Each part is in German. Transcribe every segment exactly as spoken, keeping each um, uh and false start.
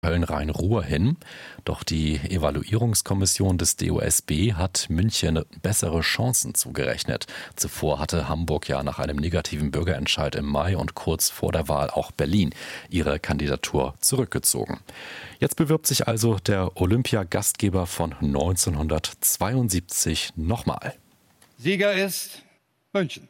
Köln-Rhein-Ruhr hin. Doch die Evaluierungskommission des D O S B hat München bessere Chancen zugerechnet. Zuvor hatte Hamburg ja nach einem negativen Bürgerentscheid im Mai und kurz vor der Wahl auch Berlin ihre Kandidatur zurückgezogen. Jetzt bewirbt sich also der Olympiagastgeber von neunzehnhundertzweiundsiebzig nochmal. Sieger ist München.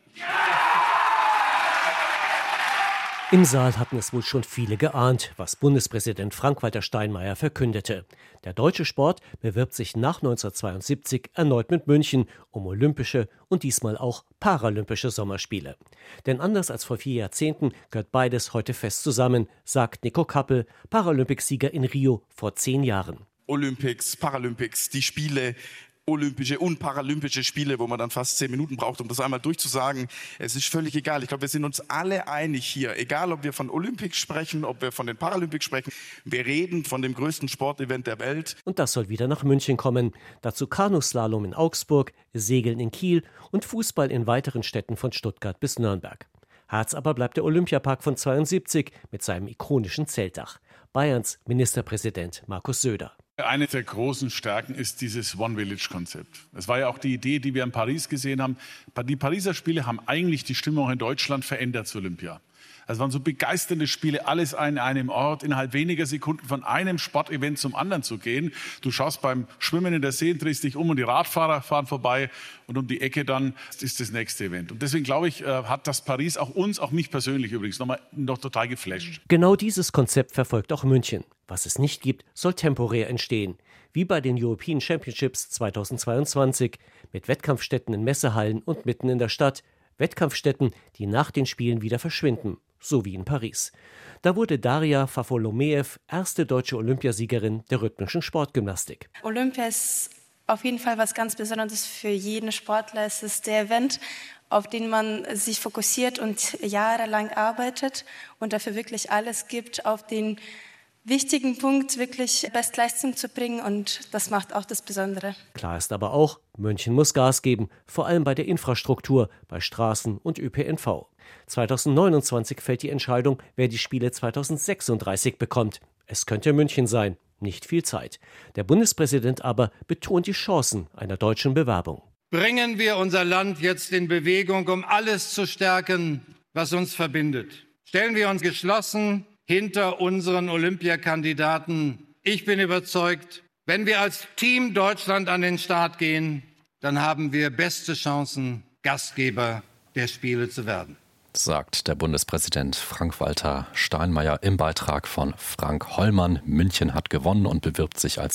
Im Saal hatten es wohl schon viele geahnt, was Bundespräsident Frank-Walter Steinmeier verkündete. Der deutsche Sport bewirbt sich nach neunzehnhundertzweiundsiebzig erneut mit München um olympische und diesmal auch paralympische Sommerspiele. Denn anders als vor vier Jahrzehnten gehört beides heute fest zusammen, sagt Nico Kappel, Paralympicsieger in Rio vor zehn Jahren. Olympics, Paralympics, die Spiele, Olympische und Paralympische Spiele, wo man dann fast zehn Minuten braucht, um das einmal durchzusagen. Es ist völlig egal. Ich glaube, wir sind uns alle einig hier. Egal, ob wir von Olympics sprechen, ob wir von den Paralympics sprechen. Wir reden von dem größten Sportevent der Welt. Und das soll wieder nach München kommen. Dazu Kanuslalom in Augsburg, Segeln in Kiel und Fußball in weiteren Städten von Stuttgart bis Nürnberg. Herz aber bleibt der Olympiapark von zweiundsiebzig mit seinem ikonischen Zeltdach. Bayerns Ministerpräsident Markus Söder. Eine der großen Stärken ist dieses One-Village-Konzept. Das war ja auch die Idee, die wir in Paris gesehen haben. Die Pariser Spiele haben eigentlich die Stimmung in Deutschland verändert zu Olympia. Es waren so begeisternde Spiele, alles an einem Ort, innerhalb weniger Sekunden von einem Sportevent zum anderen zu gehen. Du schaust beim Schwimmen in der See, drehst dich um und die Radfahrer fahren vorbei und um die Ecke dann ist das nächste Event. Und deswegen glaube ich, hat das Paris auch uns, auch mich persönlich übrigens, nochmal noch total geflasht. Genau dieses Konzept verfolgt auch München. Was es nicht gibt, soll temporär entstehen. Wie bei den European Championships zweitausendzweiundzwanzig mit Wettkampfstätten in Messehallen und mitten in der Stadt. Wettkampfstätten, die nach den Spielen wieder verschwinden. So wie in Paris. Da wurde Daria Fafolomeev erste deutsche Olympiasiegerin der rhythmischen Sportgymnastik. Olympia ist auf jeden Fall was ganz Besonderes für jeden Sportler. Es ist der Event, auf den man sich fokussiert und jahrelang arbeitet und dafür wirklich alles gibt, auf den wichtigen Punkt wirklich Bestleistung zu bringen, und das macht auch das Besondere. Klar ist aber auch, München muss Gas geben, vor allem bei der Infrastruktur, bei Straßen und Ö P N V. zweitausendneunundzwanzig fällt die Entscheidung, wer die Spiele zweitausendsechsunddreißig bekommt. Es könnte München sein, nicht viel Zeit. Der Bundespräsident aber betont die Chancen einer deutschen Bewerbung. Bringen wir unser Land jetzt in Bewegung, um alles zu stärken, was uns verbindet. Stellen wir uns geschlossen hinter unseren Olympiakandidaten. Ich bin überzeugt, wenn wir als Team Deutschland an den Start gehen, dann haben wir beste Chancen, Gastgeber der Spiele zu werden. Sagt der Bundespräsident Frank-Walter Steinmeier im Beitrag von Frank Hollmann. München hat gewonnen und bewirbt sich als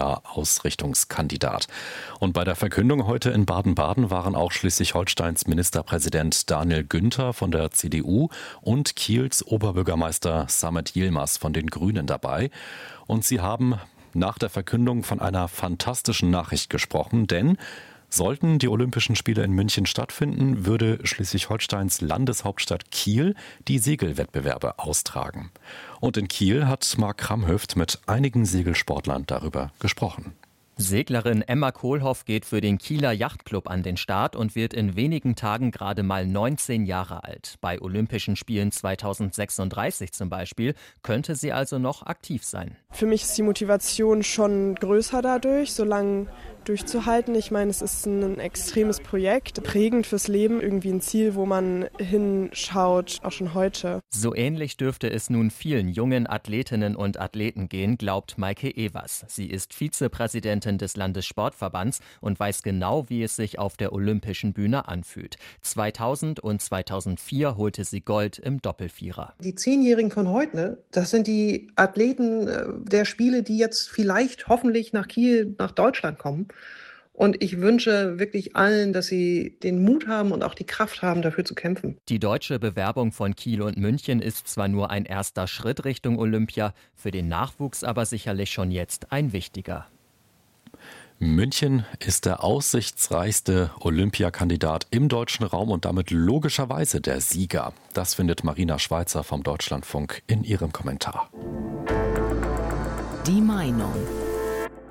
Olympia-Ausrichtungskandidat. Und bei der Verkündung heute in Baden-Baden waren auch Schleswig-Holsteins Ministerpräsident Daniel Günther von der C D U und Kiels Oberbürgermeister Samet Yilmaz von den Grünen dabei. Und sie haben nach der Verkündung von einer fantastischen Nachricht gesprochen, denn sollten die Olympischen Spiele in München stattfinden, würde Schleswig-Holsteins Landeshauptstadt Kiel die Segelwettbewerbe austragen. Und in Kiel hat Mark Kramhöft mit einigen Segelsportlern darüber gesprochen. Seglerin Emma Kohlhoff geht für den Kieler Yachtclub an den Start und wird in wenigen Tagen gerade mal neunzehn Jahre alt. Bei Olympischen Spielen zweitausendsechsunddreißig zum Beispiel könnte sie also noch aktiv sein. Für mich ist die Motivation schon größer dadurch, so lange durchzuhalten. Ich meine, es ist ein extremes Projekt, prägend fürs Leben, irgendwie ein Ziel, wo man hinschaut, auch schon heute. So ähnlich dürfte es nun vielen jungen Athletinnen und Athleten gehen, glaubt Maike Evers. Sie ist Vizepräsidentin des Landessportverbands und weiß genau, wie es sich auf der olympischen Bühne anfühlt. zweitausend und zweitausendvier holte sie Gold im Doppelvierer. Die Zehnjährigen von heute, das sind die Athleten der Spiele, die jetzt vielleicht hoffentlich nach Kiel, nach Deutschland kommen. Und ich wünsche wirklich allen, dass sie den Mut haben und auch die Kraft haben, dafür zu kämpfen. Die deutsche Bewerbung von Kiel und München ist zwar nur ein erster Schritt Richtung Olympia, für den Nachwuchs aber sicherlich schon jetzt ein wichtiger. München ist der aussichtsreichste Olympiakandidat im deutschen Raum und damit logischerweise der Sieger. Das findet Marina Schweizer vom Deutschlandfunk in ihrem Kommentar. Die Meinung.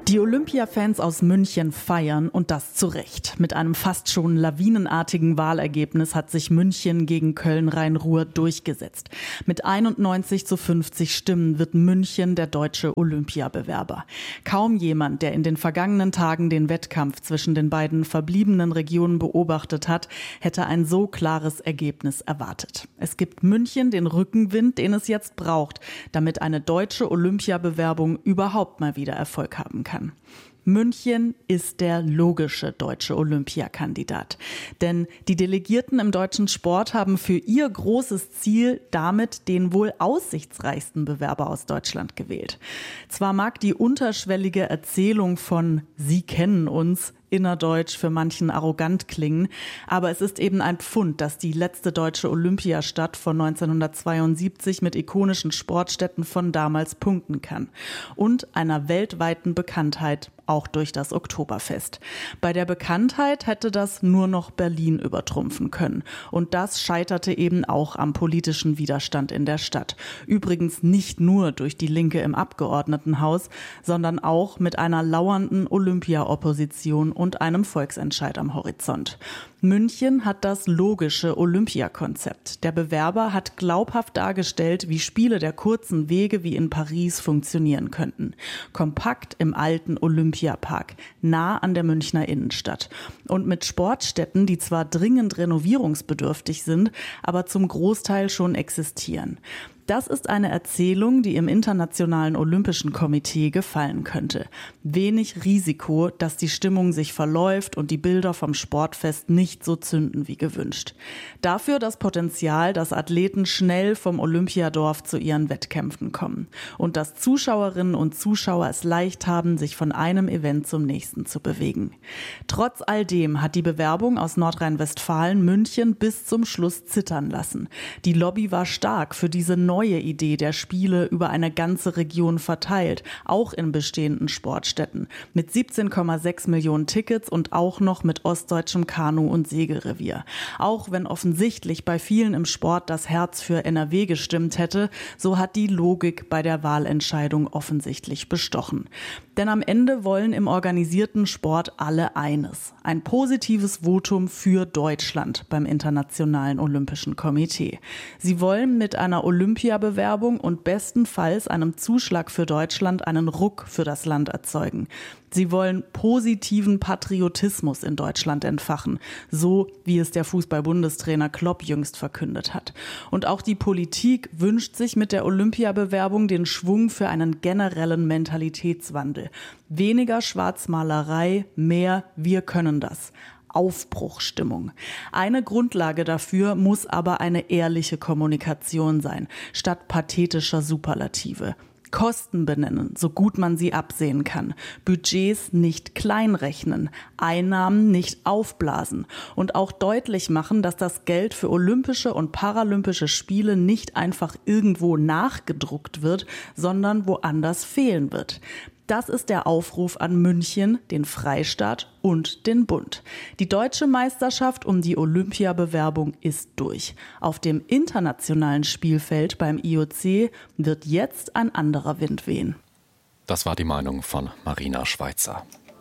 Die Olympia-Fans aus München feiern und das zu Recht. Mit einem fast schon lawinenartigen Wahlergebnis hat sich München gegen Köln-Rhein-Ruhr durchgesetzt. Mit einundneunzig zu fünfzig Stimmen wird München der deutsche Olympiabewerber. Kaum jemand, der in den vergangenen Tagen den Wettkampf zwischen den beiden verbliebenen Regionen beobachtet hat, hätte ein so klares Ergebnis erwartet. Es gibt München den Rückenwind, den es jetzt braucht, damit eine deutsche Olympiabewerbung überhaupt mal wieder Erfolg haben kann. München ist der logische deutsche Olympiakandidat. Denn die Delegierten im deutschen Sport haben für ihr großes Ziel damit den wohl aussichtsreichsten Bewerber aus Deutschland gewählt. Zwar mag die unterschwellige Erzählung von „Sie kennen uns" innerdeutsch für manchen arrogant klingen, aber es ist eben ein Pfund, dass die letzte deutsche Olympiastadt von neunzehnhundertzweiundsiebzig mit ikonischen Sportstätten von damals punkten kann und einer weltweiten Bekanntheit auch durch das Oktoberfest. Bei der Bekanntheit hätte das nur noch Berlin übertrumpfen können. Und das scheiterte eben auch am politischen Widerstand in der Stadt. Übrigens nicht nur durch die Linke im Abgeordnetenhaus, sondern auch mit einer lauernden Olympia-Opposition und einem Volksentscheid am Horizont. München hat das logische Olympiakonzept. Der Bewerber hat glaubhaft dargestellt, wie Spiele der kurzen Wege wie in Paris funktionieren könnten. Kompakt im alten Olympiapark, nah an der Münchner Innenstadt. Und mit Sportstätten, die zwar dringend renovierungsbedürftig sind, aber zum Großteil schon existieren. Das ist eine Erzählung, die im Internationalen Olympischen Komitee gefallen könnte. Wenig Risiko, dass die Stimmung sich verläuft und die Bilder vom Sportfest nicht so zünden wie gewünscht. Dafür das Potenzial, dass Athleten schnell vom Olympiadorf zu ihren Wettkämpfen kommen und dass Zuschauerinnen und Zuschauer es leicht haben, sich von einem Event zum nächsten zu bewegen. Trotz all dem hat die Bewerbung aus Nordrhein-Westfalen München bis zum Schluss zittern lassen. Die Lobby war stark für diese neue neue Idee der Spiele über eine ganze Region verteilt, auch in bestehenden Sportstätten, mit siebzehn Komma sechs Millionen Tickets und auch noch mit ostdeutschem Kanu- und Segelrevier. Auch wenn offensichtlich bei vielen im Sport das Herz für N R W gestimmt hätte, so hat die Logik bei der Wahlentscheidung offensichtlich bestochen. Denn am Ende wollen im organisierten Sport alle eines: ein positives Votum für Deutschland beim Internationalen Olympischen Komitee. Sie wollen mit einer Olympiabewerbung und bestenfalls einem Zuschlag für Deutschland einen Ruck für das Land erzeugen. Sie wollen positiven Patriotismus in Deutschland entfachen, so wie es der Fußball-Bundestrainer Klopp jüngst verkündet hat. Und auch die Politik wünscht sich mit der Olympiabewerbung den Schwung für einen generellen Mentalitätswandel. Weniger Schwarzmalerei, mehr wir können das. Aufbruchstimmung. Eine Grundlage dafür muss aber eine ehrliche Kommunikation sein, statt pathetischer Superlative. Kosten benennen, so gut man sie absehen kann. Budgets nicht kleinrechnen, Einnahmen nicht aufblasen und auch deutlich machen, dass das Geld für Olympische und Paralympische Spiele nicht einfach irgendwo nachgedruckt wird, sondern woanders fehlen wird. Das ist der Aufruf an München, den Freistaat und den Bund. Die deutsche Meisterschaft um die Olympiabewerbung ist durch. Auf dem internationalen Spielfeld beim I O C wird jetzt ein anderer Wind wehen. Das war die Meinung von Marina Schweizer.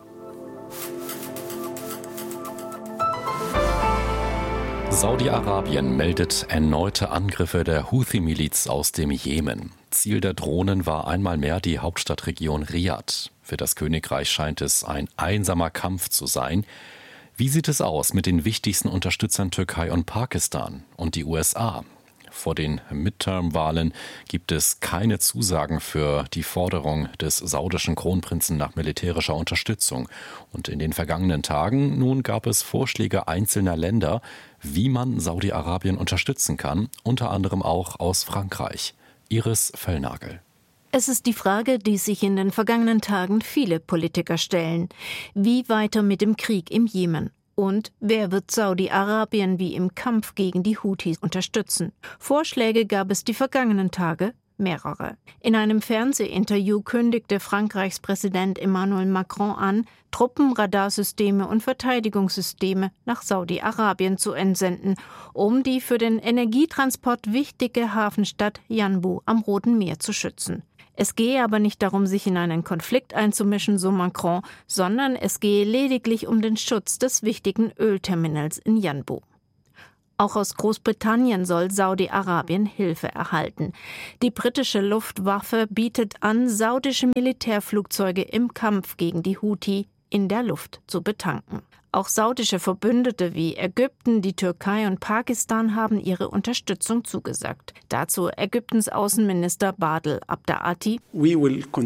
Saudi-Arabien meldet erneute Angriffe der Houthi-Miliz aus dem Jemen. Ziel der Drohnen war einmal mehr die Hauptstadtregion Riad. Für das Königreich scheint es ein einsamer Kampf zu sein. Wie sieht es aus mit den wichtigsten Unterstützern Türkei und Pakistan und die U S A? Vor den Midterm-Wahlen gibt es keine Zusagen für die Forderung des saudischen Kronprinzen nach militärischer Unterstützung. Und in den vergangenen Tagen nun gab es Vorschläge einzelner Länder, wie man Saudi-Arabien unterstützen kann, unter anderem auch aus Frankreich. Iris Völlnagel. Es ist die Frage, die sich in den vergangenen Tagen viele Politiker stellen. Wie weiter mit dem Krieg im Jemen? Und wer wird Saudi-Arabien wie im Kampf gegen die Houthis unterstützen? Vorschläge gab es die vergangenen Tage, mehrere. In einem Fernsehinterview kündigte Frankreichs Präsident Emmanuel Macron an, Truppen, Radarsysteme und Verteidigungssysteme nach Saudi-Arabien zu entsenden, um die für den Energietransport wichtige Hafenstadt Yanbu am Roten Meer zu schützen. Es gehe aber nicht darum, sich in einen Konflikt einzumischen, so Macron, sondern es gehe lediglich um den Schutz des wichtigen Ölterminals in Yanbu. Auch aus Großbritannien soll Saudi-Arabien Hilfe erhalten. Die britische Luftwaffe bietet an, saudische Militärflugzeuge im Kampf gegen die Houthi in der Luft zu betanken. Auch saudische Verbündete wie Ägypten, die Türkei und Pakistan haben ihre Unterstützung zugesagt. Dazu Ägyptens Außenminister Badr Abdeati. Wir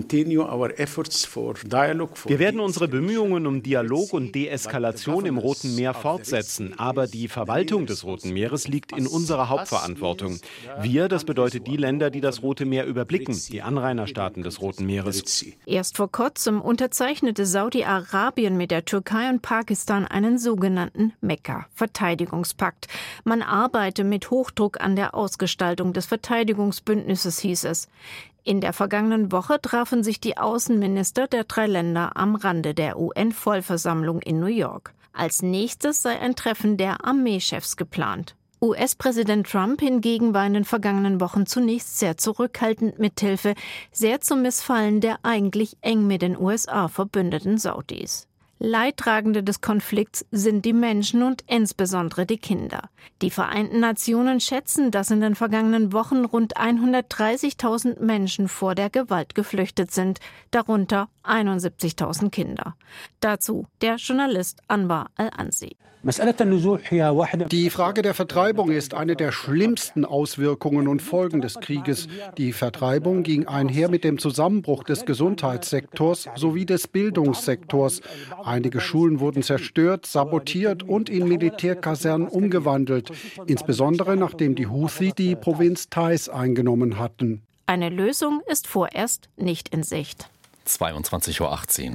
werden unsere Bemühungen um Dialog und Deeskalation im Roten Meer fortsetzen. Aber die Verwaltung des Roten Meeres liegt in unserer Hauptverantwortung. Wir, das bedeutet die Länder, die das Rote Meer überblicken, die Anrainerstaaten des Roten Meeres. Erst vor kurzem unterzeichnete Saudi-Arabien mit der Türkei und Pakistan einen sogenannten Mekka-Verteidigungspakt. Man arbeite mit Hochdruck an der Ausgestaltung des Verteidigungsbündnisses, hieß es. In der vergangenen Woche trafen sich die Außenminister der drei Länder am Rande der U N-Vollversammlung in New York. Als nächstes sei ein Treffen der Armeechefs geplant. U S-Präsident Trump hingegen war in den vergangenen Wochen zunächst sehr zurückhaltend mit Hilfe, sehr zum Missfallen der eigentlich eng mit den U S A verbündeten Saudis. Leidtragende des Konflikts sind die Menschen und insbesondere die Kinder. Die Vereinten Nationen schätzen, dass in den vergangenen Wochen rund hundertdreißigtausend Menschen vor der Gewalt geflüchtet sind, darunter einundsiebzigtausend Kinder. Dazu der Journalist Anwar Al-Ansi. Die Frage der Vertreibung ist eine der schlimmsten Auswirkungen und Folgen des Krieges. Die Vertreibung ging einher mit dem Zusammenbruch des Gesundheitssektors sowie des Bildungssektors. Einige Schulen wurden zerstört, sabotiert und in Militärkasernen umgewandelt, insbesondere nachdem die Houthi die Provinz Taiz eingenommen hatten. Eine Lösung ist vorerst nicht in Sicht. zweiundzwanzig Uhr achtzehn.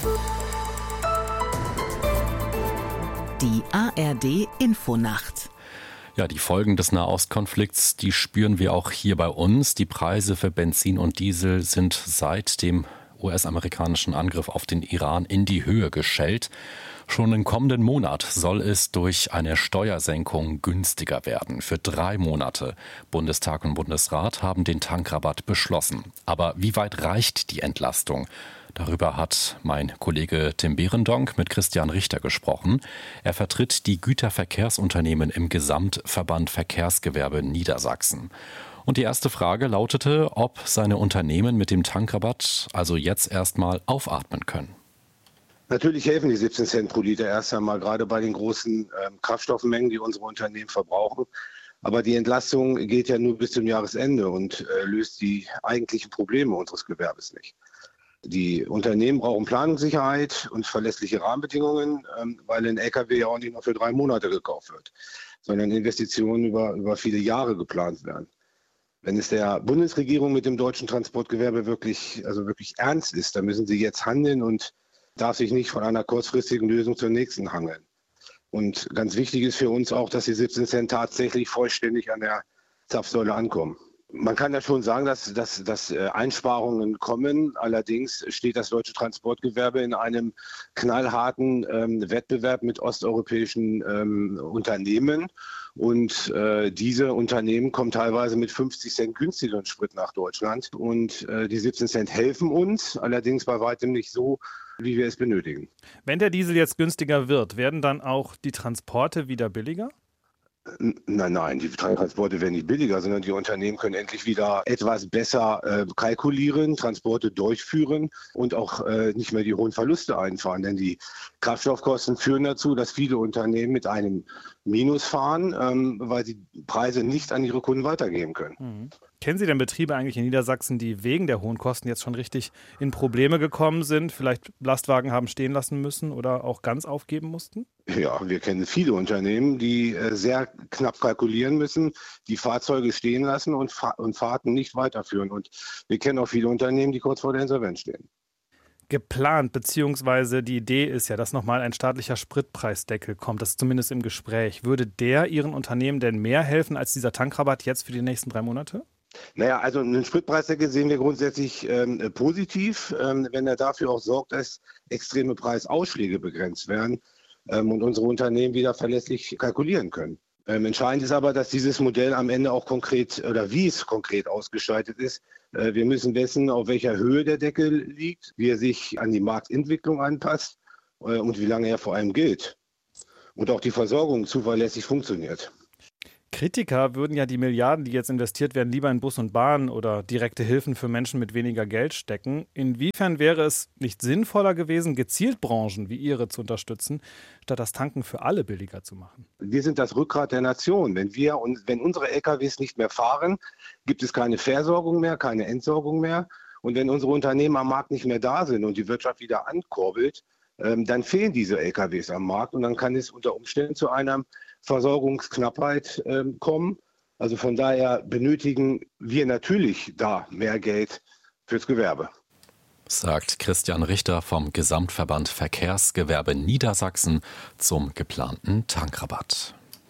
Die A R D-Infonacht. Ja, die Folgen des Nahostkonflikts, die spüren wir auch hier bei uns. Die Preise für Benzin und Diesel sind seit dem U S-amerikanischen Angriff auf den Iran in die Höhe geschellt. Schon im kommenden Monat soll es durch eine Steuersenkung günstiger werden. Für drei Monate. Bundestag und Bundesrat haben den Tankrabatt beschlossen. Aber wie weit reicht die Entlastung? Darüber hat mein Kollege Tim Behrendonck mit Christian Richter gesprochen. Er vertritt die Güterverkehrsunternehmen im Gesamtverband Verkehrsgewerbe Niedersachsen. Und die erste Frage lautete, ob seine Unternehmen mit dem Tankrabatt also jetzt erstmal aufatmen können. Natürlich helfen die siebzehn Cent pro Liter erst einmal, gerade bei den großen äh, Kraftstoffmengen, die unsere Unternehmen verbrauchen. Aber die Entlastung geht ja nur bis zum Jahresende und äh, löst die eigentlichen Probleme unseres Gewerbes nicht. Die Unternehmen brauchen Planungssicherheit und verlässliche Rahmenbedingungen, ähm, weil ein L K W ja auch nicht nur für drei Monate gekauft wird, sondern Investitionen über, über viele Jahre geplant werden. Wenn es der Bundesregierung mit dem deutschen Transportgewerbe wirklich, also wirklich ernst ist, dann müssen sie jetzt handeln und darf sich nicht von einer kurzfristigen Lösung zur nächsten hangeln. Und ganz wichtig ist für uns auch, dass die siebzehn Cent tatsächlich vollständig an der Zapfsäule ankommen. Man kann ja schon sagen, dass, dass, dass Einsparungen kommen. Allerdings steht das deutsche Transportgewerbe in einem knallharten ähm, Wettbewerb mit osteuropäischen ähm, Unternehmen. Und äh, diese Unternehmen kommen teilweise mit fünfzig Cent günstigeren Sprit nach Deutschland. Und äh, die siebzehn Cent helfen uns, allerdings bei weitem nicht so, wie wir es benötigen. Wenn der Diesel jetzt günstiger wird, werden dann auch die Transporte wieder billiger? Nein, nein, die Transporte werden nicht billiger, sondern die Unternehmen können endlich wieder etwas besser äh, kalkulieren, Transporte durchführen und auch äh, nicht mehr die hohen Verluste einfahren. Denn die Kraftstoffkosten führen dazu, dass viele Unternehmen mit einem Minus fahren, ähm, weil sie Preise nicht an ihre Kunden weitergeben können. Mhm. Kennen Sie denn Betriebe eigentlich in Niedersachsen, die wegen der hohen Kosten jetzt schon richtig in Probleme gekommen sind, vielleicht Lastwagen haben stehen lassen müssen oder auch ganz aufgeben mussten? Ja, wir kennen viele Unternehmen, die äh, sehr knapp kalkulieren müssen, die Fahrzeuge stehen lassen und, Fa- und Fahrten nicht weiterführen. Und wir kennen auch viele Unternehmen, die kurz vor der Insolvenz stehen. Geplant, beziehungsweise die Idee ist ja, dass nochmal ein staatlicher Spritpreisdeckel kommt. Das ist zumindest im Gespräch. Würde der Ihren Unternehmen denn mehr helfen als dieser Tankrabatt jetzt für die nächsten drei Monate? Naja, also einen Spritpreisdeckel sehen wir grundsätzlich ähm, positiv, ähm, wenn er dafür auch sorgt, dass extreme Preisausschläge begrenzt werden ähm, und unsere Unternehmen wieder verlässlich kalkulieren können. Ähm, entscheidend ist aber, dass dieses Modell am Ende auch konkret oder wie es konkret ausgestaltet ist, Wir müssen wissen, auf welcher Höhe der Deckel liegt, wie er sich an die Marktentwicklung anpasst und wie lange er vor allem gilt. Und auch die Versorgung zuverlässig funktioniert. Kritiker würden ja die Milliarden, die jetzt investiert werden, lieber in Bus und Bahn oder direkte Hilfen für Menschen mit weniger Geld stecken. Inwiefern wäre es nicht sinnvoller gewesen, gezielt Branchen wie Ihre zu unterstützen, statt das Tanken für alle billiger zu machen? Wir sind das Rückgrat der Nation. Wenn wir und wenn unsere L K Ws nicht mehr fahren, gibt es keine Versorgung mehr, keine Entsorgung mehr. Und wenn unsere Unternehmen am Markt nicht mehr da sind und die Wirtschaft wieder ankurbelt, ähm, dann fehlen diese L K Ws am Markt und dann kann es unter Umständen zu einer Versorgungsknappheit äh, kommen. Also von daher benötigen wir natürlich da mehr Geld fürs Gewerbe. Sagt Christian Richter vom Gesamtverband Verkehrsgewerbe Niedersachsen zum geplanten Tankrabatt.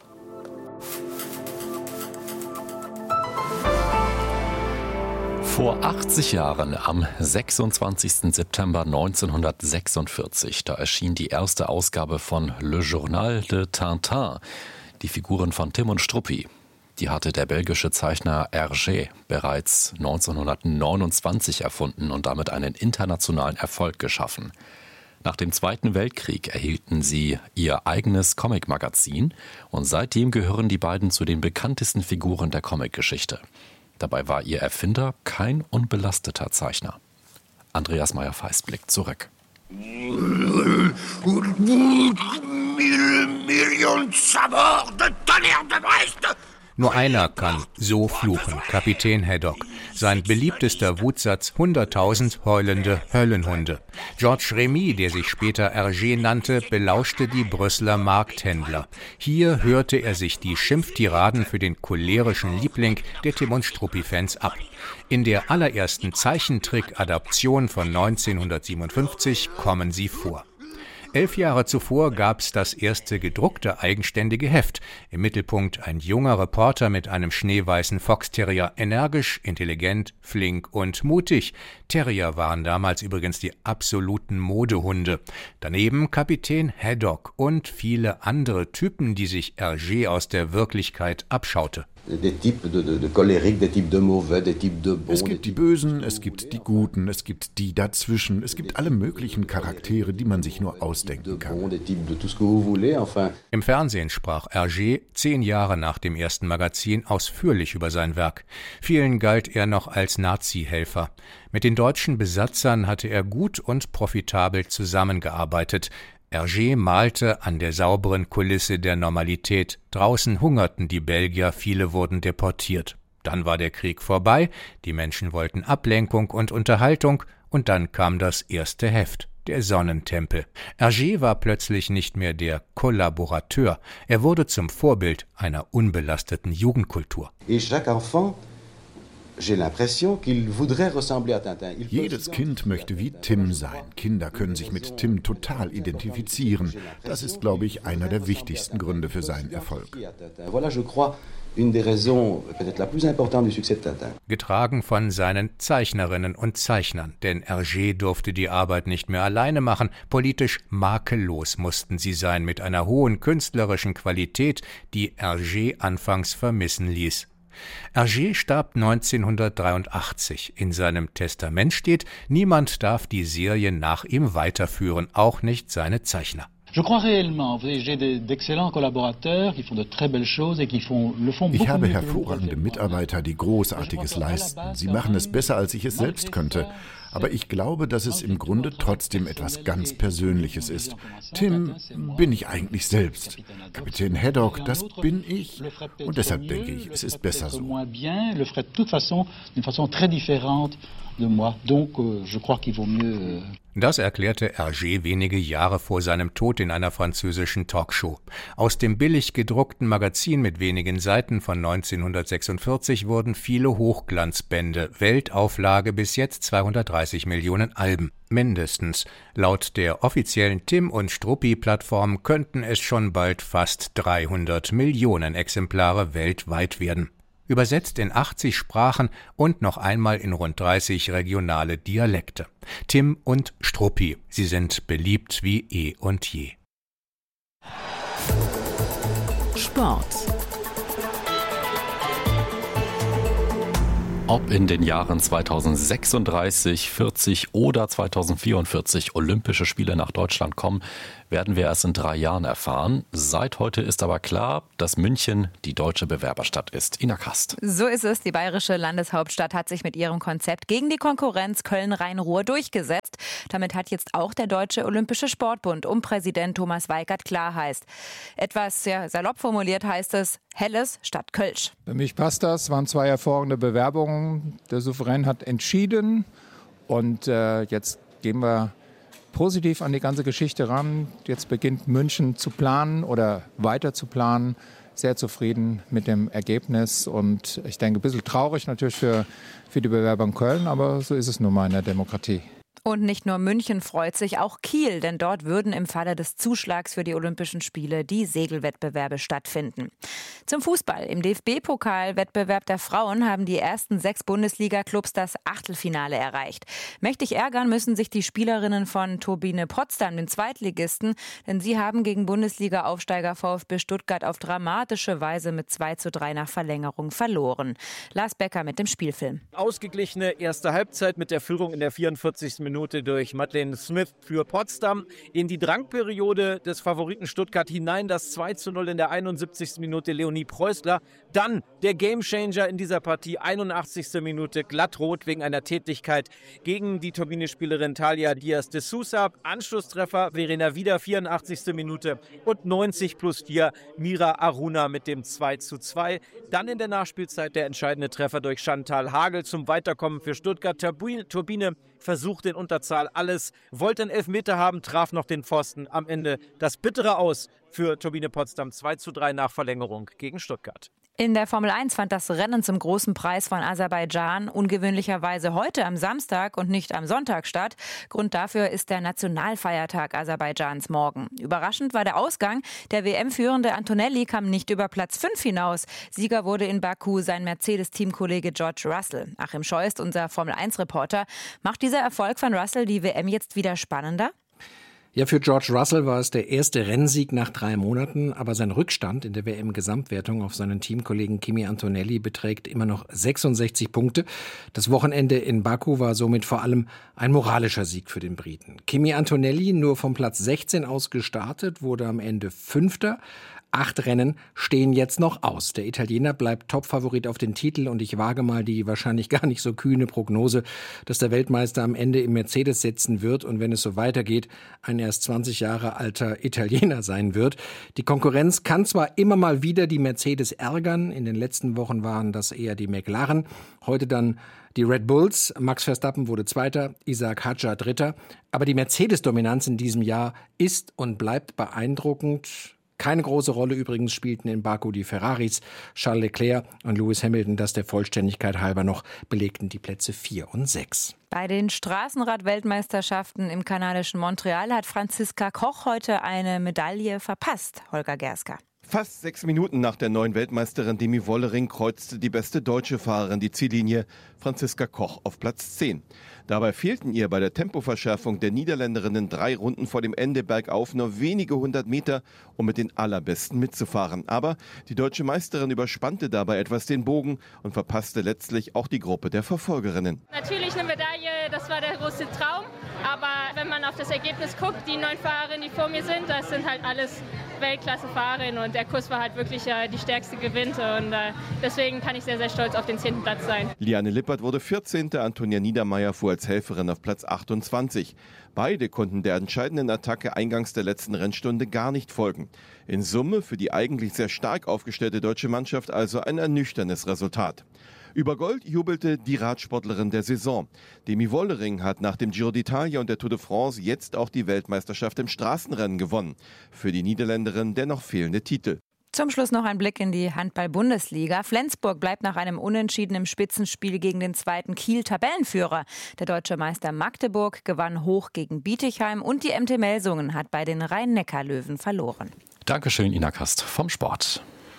Vor achtzig Jahren, am sechsundzwanzigsten September neunzehnhundertsechsundvierzig, da erschien die erste Ausgabe von Le Journal de Tintin, die Figuren von Tim und Struppi. Die hatte der belgische Zeichner Hergé bereits neunzehnhundertneunundzwanzig erfunden und damit einen internationalen Erfolg geschaffen. Nach dem Zweiten Weltkrieg erhielten sie ihr eigenes Comic-Magazin und seitdem gehören die beiden zu den bekanntesten Figuren der Comicgeschichte. Dabei war ihr Erfinder kein unbelasteter Zeichner. Andreas Meyer-Feist blickt zurück. Million Sabords de tonnerre de Brest! Nur einer kann so fluchen, Kapitän Haddock. Sein beliebtester Wutsatz, hunderttausend heulende Höllenhunde. Georges Remy, der sich später Hergé nannte, belauschte die Brüsseler Markthändler. Hier hörte er sich die Schimpftiraden für den cholerischen Liebling der Tim und Struppi-Fans ab. In der allerersten Zeichentrick-Adaption von neunzehnhundertsiebenundfünfzig kommen sie vor. Elf Jahre zuvor gab's das erste gedruckte eigenständige Heft. Im Mittelpunkt ein junger Reporter mit einem schneeweißen Fox-Terrier, energisch, intelligent, flink und mutig. Terrier waren damals übrigens die absoluten Modehunde. Daneben Kapitän Haddock und viele andere Typen, die sich Hergé aus der Wirklichkeit abschaute. Es gibt die Bösen, es gibt die Guten, es gibt die dazwischen, es gibt alle möglichen Charaktere, die man sich nur ausdenken kann. Im Fernsehen sprach Hergé zehn Jahre nach dem ersten Magazin ausführlich über sein Werk. Vielen galt er noch als Nazi-Helfer. Mit den deutschen Besatzern hatte er gut und profitabel zusammengearbeitet. Hergé malte an der sauberen Kulisse der Normalität. Draußen hungerten die Belgier, viele wurden deportiert. Dann war der Krieg vorbei, die Menschen wollten Ablenkung und Unterhaltung, und dann kam das erste Heft, der Sonnentempel. Hergé war plötzlich nicht mehr der Kollaborateur, er wurde zum Vorbild einer unbelasteten Jugendkultur. Jedes Kind möchte wie Tim sein. Kinder können sich mit Tim total identifizieren. Das ist, glaube ich, einer der wichtigsten Gründe für seinen Erfolg. Getragen von seinen Zeichnerinnen und Zeichnern, denn Hergé durfte die Arbeit nicht mehr alleine machen. Politisch makellos mussten sie sein, mit einer hohen künstlerischen Qualität, die Hergé anfangs vermissen ließ. Hergé starb neunzehnhundertdreiundachtzig. In seinem Testament steht, niemand darf die Serie nach ihm weiterführen, auch nicht seine Zeichner. Ich habe hervorragende Mitarbeiter, die Großartiges leisten. Sie machen es besser, als ich es selbst könnte. Aber ich glaube, dass es im Grunde trotzdem etwas ganz Persönliches ist. Tim bin ich eigentlich selbst. Kapitän Haddock, das bin ich. Und deshalb denke ich, es ist besser so. Das erklärte Hergé wenige Jahre vor seinem Tod in einer französischen Talkshow. Aus dem billig gedruckten Magazin mit wenigen Seiten von neunzehnhundertsechsundvierzig wurden viele Hochglanzbände, Weltauflage bis jetzt zweihundertdreißig Millionen Alben. Mindestens. Laut der offiziellen Tim und Struppi-Plattform könnten es schon bald fast dreihundert Millionen Exemplare weltweit werden. Übersetzt in achtzig Sprachen und noch einmal in rund dreißig regionale Dialekte. Tim und Struppi, sie sind beliebt wie eh und je. Sport. Ob in den Jahren zweitausendsechsunddreißig, vierzig oder zweitausendvierundvierzig Olympische Spiele nach Deutschland kommen, werden wir erst in drei Jahren erfahren. Seit heute ist aber klar, dass München die deutsche Bewerberstadt ist. Ina Kast. So ist es. Die bayerische Landeshauptstadt hat sich mit ihrem Konzept gegen die Konkurrenz Köln-Rhein-Ruhr durchgesetzt. Damit hat jetzt auch der Deutsche Olympische Sportbund um Präsident Thomas Weikert Klarheit. Etwas sehr salopp formuliert heißt es, Helles statt Kölsch. Für mich passt das. Es waren zwei hervorragende Bewerbungen. Der Souverän hat entschieden und äh, jetzt gehen wir positiv an die ganze Geschichte ran. Jetzt beginnt München zu planen oder weiter zu planen. Sehr zufrieden mit dem Ergebnis und ich denke, ein bisschen traurig natürlich für, für die Bewerber in Köln, aber so ist es nun mal in der Demokratie. Und nicht nur München freut sich, auch Kiel, denn dort würden im Falle des Zuschlags für die Olympischen Spiele die Segelwettbewerbe stattfinden. Zum Fußball. Im D F B-Pokal-Wettbewerb der Frauen haben die ersten sechs Bundesliga-Clubs das Achtelfinale erreicht. Mächtig ärgern müssen sich die Spielerinnen von Turbine Potsdam, den Zweitligisten, denn sie haben gegen Bundesliga-Aufsteiger VfB Stuttgart auf dramatische Weise mit zwei zu drei nach Verlängerung verloren. Lars Becker mit dem Spielfilm. Ausgeglichene erste Halbzeit mit der Führung in der vierundvierzigsten Minute durch Madeleine Smith für Potsdam. In die Drangperiode des Favoriten Stuttgart hinein das zwei zu null in der einundsiebzigsten Minute Leonie Preußler. Dann der Gamechanger in dieser Partie, einundachtzigste Minute glattrot wegen einer Tätlichkeit gegen die Turbine-Spielerin Thalia Diaz de Sousa. Anschlusstreffer Verena Wieder, vierundachtzigste Minute und neunzig plus vier Mira Aruna mit dem zwei zu zwei. Dann in der Nachspielzeit der entscheidende Treffer durch Chantal Hagel zum Weiterkommen für Stuttgart. Turbine versucht in Unterzahl alles, wollte einen Elfmeter haben, traf noch den Pfosten. Am Ende das bittere Aus für Turbine Potsdam, zwei zu drei nach Verlängerung gegen Stuttgart. In der Formel eins fand das Rennen zum großen Preis von Aserbaidschan ungewöhnlicherweise heute am Samstag und nicht am Sonntag statt. Grund dafür ist der Nationalfeiertag Aserbaidschans morgen. Überraschend war der Ausgang. Der W M-führende Antonelli kam nicht über Platz fünf hinaus. Sieger wurde in Baku sein Mercedes-Teamkollege George Russell. Achim Scheust, unser Formel eins Reporter. Macht dieser Erfolg von Russell die W M jetzt wieder spannender? Ja, für George Russell war es der erste Rennsieg nach drei Monaten, aber sein Rückstand in der W M-Gesamtwertung auf seinen Teamkollegen Kimi Antonelli beträgt immer noch sechsundsechzig Punkte. Das Wochenende in Baku war somit vor allem ein moralischer Sieg für den Briten. Kimi Antonelli, nur vom Platz sechzehn aus gestartet, wurde am Ende Fünfter. Acht Rennen stehen jetzt noch aus. Der Italiener bleibt Topfavorit auf den Titel und ich wage mal die wahrscheinlich gar nicht so kühne Prognose, dass der Weltmeister am Ende im Mercedes sitzen wird und wenn es so weitergeht, ein erst zwanzig Jahre alter Italiener sein wird. Die Konkurrenz kann zwar immer mal wieder die Mercedes ärgern, in den letzten Wochen waren das eher die McLaren, heute dann die Red Bulls. Max Verstappen wurde Zweiter, Isaac Hadjar Dritter, aber die Mercedes-Dominanz in diesem Jahr ist und bleibt beeindruckend. Keine große Rolle übrigens spielten in Baku die Ferraris. Charles Leclerc und Lewis Hamilton, das der Vollständigkeit halber noch, belegten die Plätze vier und sechs. Bei den Straßenrad-Weltmeisterschaften im kanadischen Montreal hat Franziska Koch heute eine Medaille verpasst. Holger Gersker. Fast sechs Minuten nach der neuen Weltmeisterin Demi Wollering kreuzte die beste deutsche Fahrerin die Ziellinie, Franziska Koch, auf Platz zehn. Dabei fehlten ihr bei der Tempoverschärfung der Niederländerinnen drei Runden vor dem Ende bergauf nur wenige hundert Meter, um mit den Allerbesten mitzufahren. Aber die deutsche Meisterin überspannte dabei etwas den Bogen und verpasste letztlich auch die Gruppe der Verfolgerinnen. Natürlich eine Medaille, das war der große Traum. Aber wenn man auf das Ergebnis guckt, die neun Fahrerinnen, die vor mir sind, das sind halt alles Weltklasse-Fahrerinnen und der Kurs war halt wirklich äh, die stärkste gewinnt und äh, deswegen kann ich sehr, sehr stolz auf den zehnten Platz sein. Liane Lippert wurde vierzehnte, Antonia Niedermeyer fuhr als Helferin auf Platz achtundzwanzig. Beide konnten der entscheidenden Attacke eingangs der letzten Rennstunde gar nicht folgen. In Summe für die eigentlich sehr stark aufgestellte deutsche Mannschaft also ein ernüchterndes Resultat. Über Gold jubelte die Radsportlerin der Saison. Demi Wollering hat nach dem Giro d'Italia und der Tour de France jetzt auch die Weltmeisterschaft im Straßenrennen gewonnen. Für die Niederländerin der noch fehlende Titel. Zum Schluss noch ein Blick in die Handball-Bundesliga. Flensburg bleibt nach einem Unentschieden im Spitzenspiel gegen den zweiten Kiel-Tabellenführer. Der deutsche Meister Magdeburg gewann hoch gegen Bietigheim und die M T Melsungen hat bei den Rhein-Neckar-Löwen verloren. Dankeschön, Ina Kast vom Sport.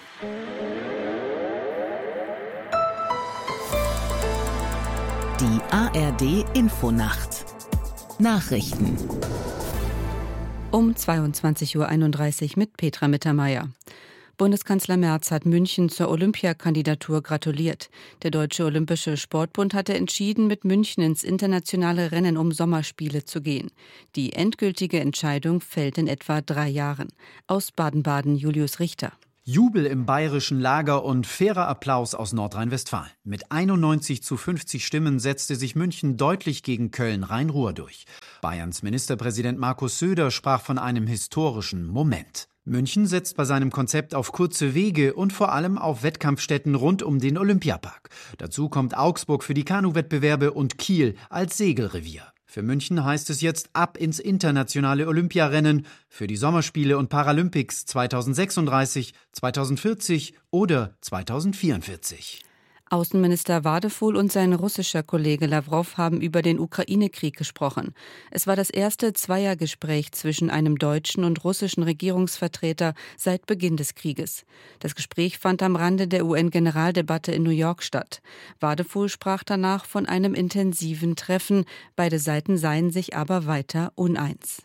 Die A R D-Infonacht. Nachrichten. Um zweiundzwanzig Uhr einunddreißig mit Petra Mittermeier. Bundeskanzler Merz hat München zur Olympiakandidatur gratuliert. Der Deutsche Olympische Sportbund hatte entschieden, mit München ins internationale Rennen um Sommerspiele zu gehen. Die endgültige Entscheidung fällt in etwa drei Jahren. Aus Baden-Baden Julius Richter. Jubel im bayerischen Lager und fairer Applaus aus Nordrhein-Westfalen. Mit einundneunzig zu fünfzig Stimmen setzte sich München deutlich gegen Köln-Rhein-Ruhr durch. Bayerns Ministerpräsident Markus Söder sprach von einem historischen Moment. München setzt bei seinem Konzept auf kurze Wege und vor allem auf Wettkampfstätten rund um den Olympiapark. Dazu kommt Augsburg für die Kanuwettbewerbe und Kiel als Segelrevier. Für München heißt es jetzt ab ins internationale Olympiarennen für die Sommerspiele und Paralympics zweitausendsechsunddreißig, zweitausendvierzig oder zweitausendvierundvierzig. Außenminister Wadefuhl und sein russischer Kollege Lawrow haben über den Ukraine-Krieg gesprochen. Es war das erste Zweiergespräch zwischen einem deutschen und russischen Regierungsvertreter seit Beginn des Krieges. Das Gespräch fand am Rande der U N-Generaldebatte in New York statt. Wadefuhl sprach danach von einem intensiven Treffen. Beide Seiten seien sich aber weiter uneins.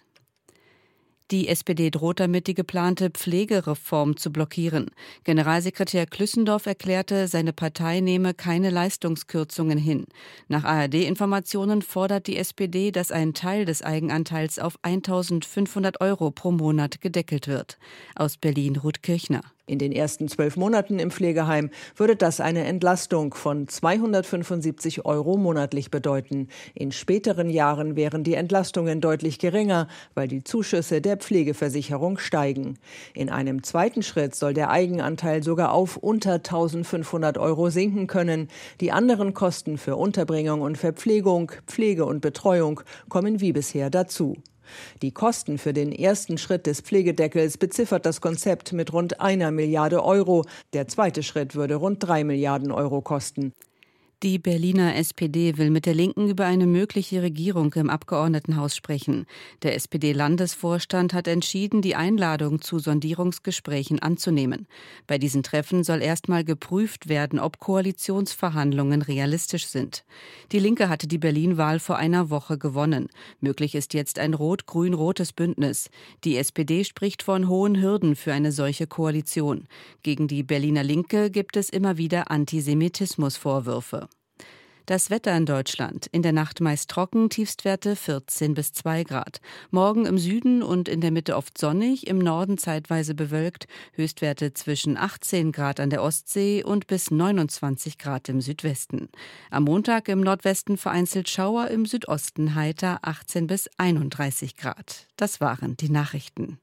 Die S P D droht damit, die geplante Pflegereform zu blockieren. Generalsekretär Klüssendorf erklärte, seine Partei nehme keine Leistungskürzungen hin. Nach A R D-Informationen fordert die S P D, dass ein Teil des Eigenanteils auf eintausendfünfhundert Euro pro Monat gedeckelt wird. Aus Berlin Ruth Kirchner. In den ersten zwölf Monaten im Pflegeheim würde das eine Entlastung von zweihundertfünfundsiebzig Euro monatlich bedeuten. In späteren Jahren wären die Entlastungen deutlich geringer, weil die Zuschüsse der Pflegeversicherung steigen. In einem zweiten Schritt soll der Eigenanteil sogar auf unter eintausendfünfhundert Euro sinken können. Die anderen Kosten für Unterbringung und Verpflegung, Pflege und Betreuung kommen wie bisher dazu. Die Kosten für den ersten Schritt des Pflegedeckels beziffert das Konzept mit rund einer Milliarde Euro. Der zweite Schritt würde rund drei Milliarden Euro kosten. Die Berliner S P D will mit der Linken über eine mögliche Regierung im Abgeordnetenhaus sprechen. Der S P D-Landesvorstand hat entschieden, die Einladung zu Sondierungsgesprächen anzunehmen. Bei diesen Treffen soll erstmal geprüft werden, ob Koalitionsverhandlungen realistisch sind. Die Linke hatte die Berlin-Wahl vor einer Woche gewonnen. Möglich ist jetzt ein rot-grün-rotes Bündnis. Die S P D spricht von hohen Hürden für eine solche Koalition. Gegen die Berliner Linke gibt es immer wieder Antisemitismusvorwürfe. Das Wetter in Deutschland. In der Nacht meist trocken, Tiefstwerte vierzehn bis zwei Grad. Morgen im Süden und in der Mitte oft sonnig, im Norden zeitweise bewölkt. Höchstwerte zwischen achtzehn Grad an der Ostsee und bis neunundzwanzig Grad im Südwesten. Am Montag im Nordwesten vereinzelt Schauer, im Südosten heiter achtzehn bis einunddreißig Grad. Das waren die Nachrichten.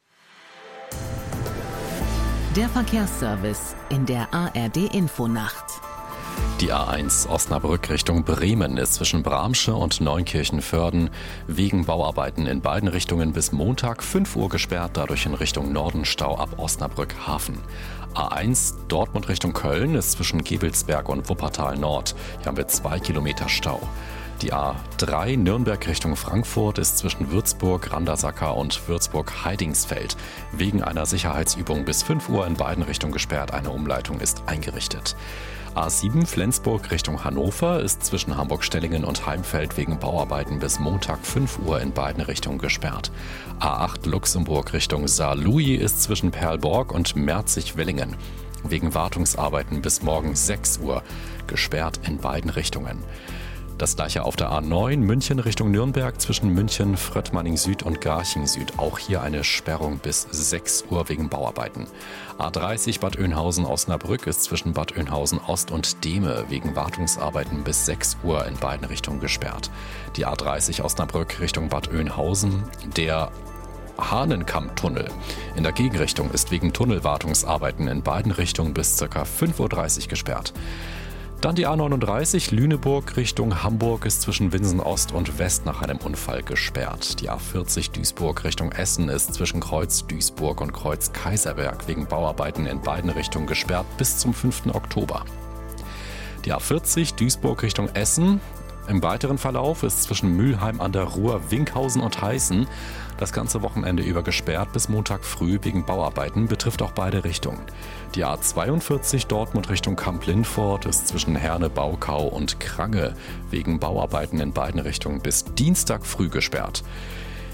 Der Verkehrsservice in der A R D-Infonacht. Die A eins Osnabrück Richtung Bremen ist zwischen Bramsche und Neunkirchen-Vörden wegen Bauarbeiten in beiden Richtungen bis Montag fünf Uhr gesperrt, dadurch in Richtung Norden Stau ab Osnabrück Hafen. A eins Dortmund Richtung Köln ist zwischen Gebelsberg und Wuppertal Nord. Hier haben wir zwei Kilometer Stau. Die A drei Nürnberg Richtung Frankfurt ist zwischen Würzburg, Randersacker und Würzburg-Heidingsfeld wegen einer Sicherheitsübung bis fünf Uhr in beiden Richtungen gesperrt. Eine Umleitung ist eingerichtet. A sieben Flensburg Richtung Hannover ist zwischen Hamburg-Stellingen und Heimfeld wegen Bauarbeiten bis Montag fünf Uhr in beiden Richtungen gesperrt. A acht Luxemburg Richtung Saarlouis ist zwischen Perlborg und Merzig-Willingen wegen Wartungsarbeiten bis morgen sechs Uhr gesperrt in beiden Richtungen. Das gleiche auf der A neun München Richtung Nürnberg zwischen München, Fröttmanning Süd und Garching Süd. Auch hier eine Sperrung bis sechs Uhr wegen Bauarbeiten. A dreißig Bad Oeynhausen-Osnabrück ist zwischen Bad Oeynhausen Ost und Dehme wegen Wartungsarbeiten bis sechs Uhr in beiden Richtungen gesperrt. Die A dreißig Osnabrück Richtung Bad Oeynhausen, der Hahnenkammtunnel in der Gegenrichtung ist wegen Tunnelwartungsarbeiten in beiden Richtungen bis ca. fünf Uhr dreißig gesperrt. Dann die A neununddreißig Lüneburg Richtung Hamburg ist zwischen Winsen Ost und West nach einem Unfall gesperrt. Die A vierzig Duisburg Richtung Essen ist zwischen Kreuz Duisburg und Kreuz Kaiserberg wegen Bauarbeiten in beiden Richtungen gesperrt bis zum fünften Oktober. Die A vierzig Duisburg Richtung Essen im weiteren Verlauf ist zwischen Mülheim an der Ruhr, Winkhausen und Heißen das ganze Wochenende über gesperrt bis Montag früh wegen Bauarbeiten, betrifft auch beide Richtungen. Die A zweiundvierzig Dortmund Richtung Kamp-Lindfort ist zwischen Herne, Baukau und Krange wegen Bauarbeiten in beiden Richtungen bis Dienstag früh gesperrt.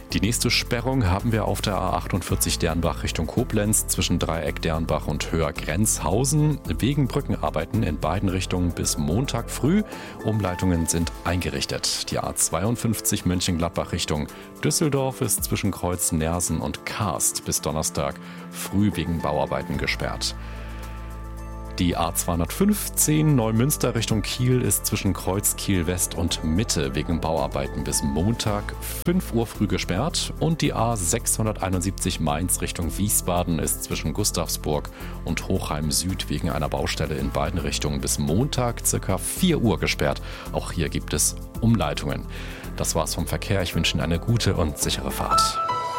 Die nächste Sperrung haben wir auf der A achtundvierzig Dernbach Richtung Koblenz zwischen Dreieck Dernbach und Höher-Grenzhausen. Wegen Brückenarbeiten in beiden Richtungen bis Montag früh. Umleitungen sind eingerichtet. Die A zweiundfünfzig Mönchengladbach Richtung Düsseldorf ist zwischen Kreuz Nersen und Karst bis Donnerstag früh wegen Bauarbeiten gesperrt. Die A zweihundertfünfzehn Neumünster Richtung Kiel ist zwischen Kreuz Kiel West und Mitte wegen Bauarbeiten bis Montag fünf Uhr früh gesperrt. Und die A sechshunderteinundsiebzig Mainz Richtung Wiesbaden ist zwischen Gustavsburg und Hochheim Süd wegen einer Baustelle in beiden Richtungen bis Montag ca. vier Uhr gesperrt. Auch hier gibt es Umleitungen. Das war's vom Verkehr. Ich wünsche Ihnen eine gute und sichere Fahrt.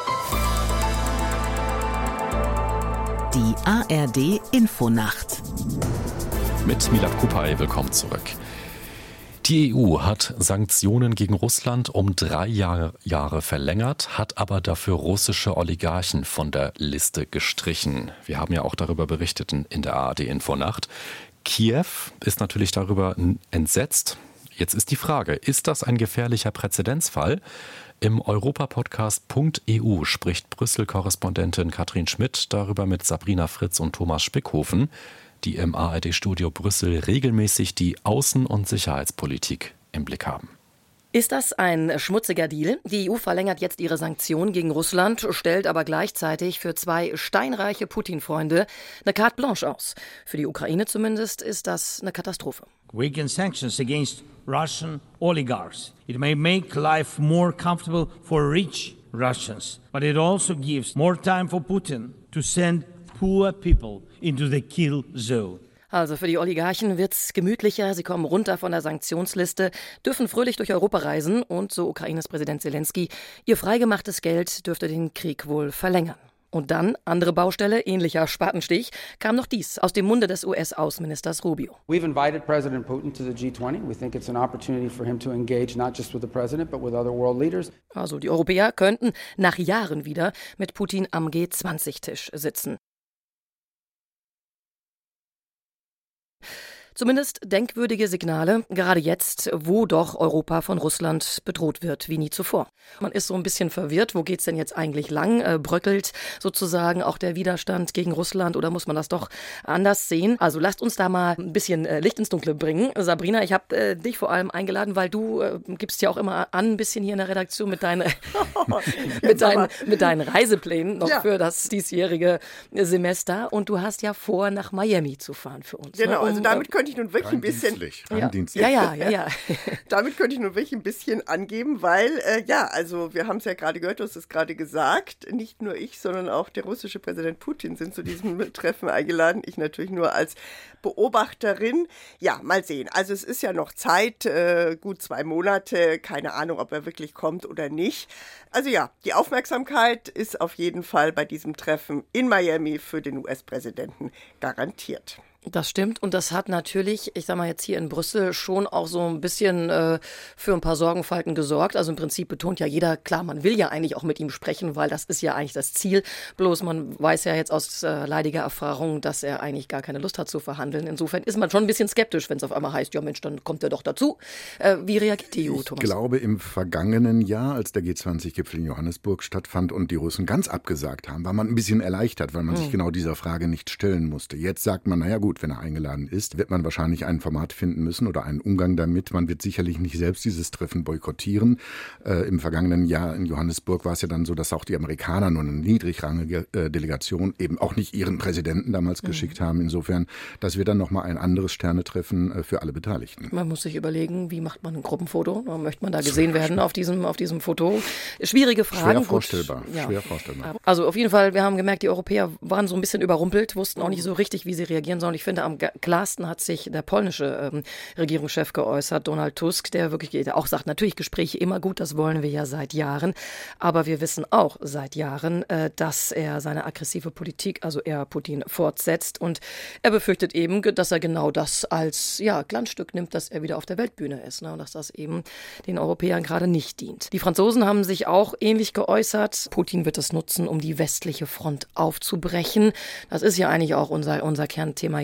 Die A R D Infonacht. Mit Milad Kupay, willkommen zurück. Die E U hat Sanktionen gegen Russland um drei Jahre, Jahre verlängert, hat aber dafür russische Oligarchen von der Liste gestrichen. Wir haben ja auch darüber berichtet in der A R D Infonacht. Kiew ist natürlich darüber entsetzt. Jetzt ist die Frage, ist das ein gefährlicher Präzedenzfall? Im Europapodcast Punkt E U spricht Brüssel-Korrespondentin Katrin Schmidt darüber mit Sabrina Fritz und Thomas Spickhofen, die im A R D-Studio Brüssel regelmäßig die Außen- und Sicherheitspolitik im Blick haben. Ist das ein schmutziger Deal? Die E U verlängert jetzt ihre Sanktionen gegen Russland, stellt aber gleichzeitig für zwei steinreiche Putin-Freunde eine Carte Blanche aus. Für die Ukraine zumindest ist das eine Katastrophe. Weaken sanctions against Russian oligarchs. It may make life more comfortable for rich Russians, but it also gives more time for Putin to send poor people into the kill zone. Also für die Oligarchen wird's gemütlicher, sie kommen runter von der Sanktionsliste, dürfen fröhlich durch Europa reisen und, so Ukraines Präsident Zelensky, ihr freigemachtes Geld dürfte den Krieg wohl verlängern. Und dann, andere Baustelle, ähnlicher Spatenstich, kam noch dies aus dem Munde des U S-Außenministers Rubio. We've invited President Putin to the G twenty. We think it's an opportunity for him to engage not just with the president, but with other world leaders. Also die Europäer könnten nach Jahren wieder mit Putin am G zwanzig Tisch sitzen. Zumindest denkwürdige Signale, gerade jetzt, wo doch Europa von Russland bedroht wird, wie nie zuvor. Man ist so ein bisschen verwirrt, wo geht's denn jetzt eigentlich lang? Äh, bröckelt sozusagen auch der Widerstand gegen Russland oder muss man das doch anders sehen? Also lasst uns da mal ein bisschen äh, Licht ins Dunkle bringen. Sabrina, ich habe äh, dich vor allem eingeladen, weil du äh, gibst ja auch immer an, ein bisschen hier in der Redaktion mit, deine, mit, deinen, mit deinen Reiseplänen noch ja. für das diesjährige Semester. Und du hast ja vor, nach Miami zu fahren für uns. Genau, ne? um, also damit könnte ich nun wirklich ein bisschen ja. ja, ja, ja, ja. Damit könnte ich nun wirklich ein bisschen angeben, weil äh, ja, also wir haben es ja gerade gehört, du hast es gerade gesagt, nicht nur ich, sondern auch der russische Präsident Putin sind zu diesem Treffen eingeladen. Ich natürlich nur als Beobachterin. Ja, mal sehen. Also es ist ja noch Zeit, äh, gut zwei Monate, keine Ahnung, ob er wirklich kommt oder nicht. Also ja, die Aufmerksamkeit ist auf jeden Fall bei diesem Treffen in Miami für den U S-Präsidenten garantiert. Das stimmt und das hat natürlich, ich sag mal jetzt hier in Brüssel, schon auch so ein bisschen äh, für ein paar Sorgenfalten gesorgt. Also im Prinzip betont ja jeder, klar, man will ja eigentlich auch mit ihm sprechen, weil das ist ja eigentlich das Ziel. Bloß man weiß ja jetzt aus äh, leidiger Erfahrung, dass er eigentlich gar keine Lust hat zu verhandeln. Insofern ist man schon ein bisschen skeptisch, wenn es auf einmal heißt, ja Mensch, dann kommt er doch dazu. Äh, wie reagiert die E U, Thomas? Ich glaube, im vergangenen Jahr, als der G zwanzig Gipfel in Johannesburg stattfand und die Russen ganz abgesagt haben, war man ein bisschen erleichtert, weil man hm. sich genau dieser Frage nicht stellen musste. Jetzt sagt man, naja gut, wenn er eingeladen ist, wird man wahrscheinlich ein Format finden müssen oder einen Umgang damit. Man wird sicherlich nicht selbst dieses Treffen boykottieren. Äh, im vergangenen Jahr in Johannesburg war es ja dann so, dass auch die Amerikaner nur eine niedrigrangige äh, Delegation eben auch nicht ihren Präsidenten damals mhm. geschickt haben. Insofern, das wird dann nochmal ein anderes Sternetreffen äh, für alle Beteiligten. Man muss sich überlegen, wie macht man ein Gruppenfoto? Möchte man da gesehen werden auf diesem, auf diesem Foto? Schwierige Fragen. Schwer vorstellbar. Ja. Schwer vorstellbar. Also auf jeden Fall, wir haben gemerkt, die Europäer waren so ein bisschen überrumpelt, wussten auch nicht so richtig, wie sie reagieren sollen. Ich finde, am klarsten hat sich der polnische ähm, Regierungschef geäußert, Donald Tusk, der wirklich der auch sagt, natürlich Gespräche immer gut, das wollen wir ja seit Jahren, aber wir wissen auch seit Jahren, äh, dass er seine aggressive Politik, also er Putin, fortsetzt und er befürchtet eben, dass er genau das als ja, Glanzstück nimmt, dass er wieder auf der Weltbühne ist, ne, und dass das eben den Europäern gerade nicht dient. Die Franzosen haben sich auch ähnlich geäußert. Putin wird es nutzen, um die westliche Front aufzubrechen. Das ist ja eigentlich auch unser, unser Kernthema jetzt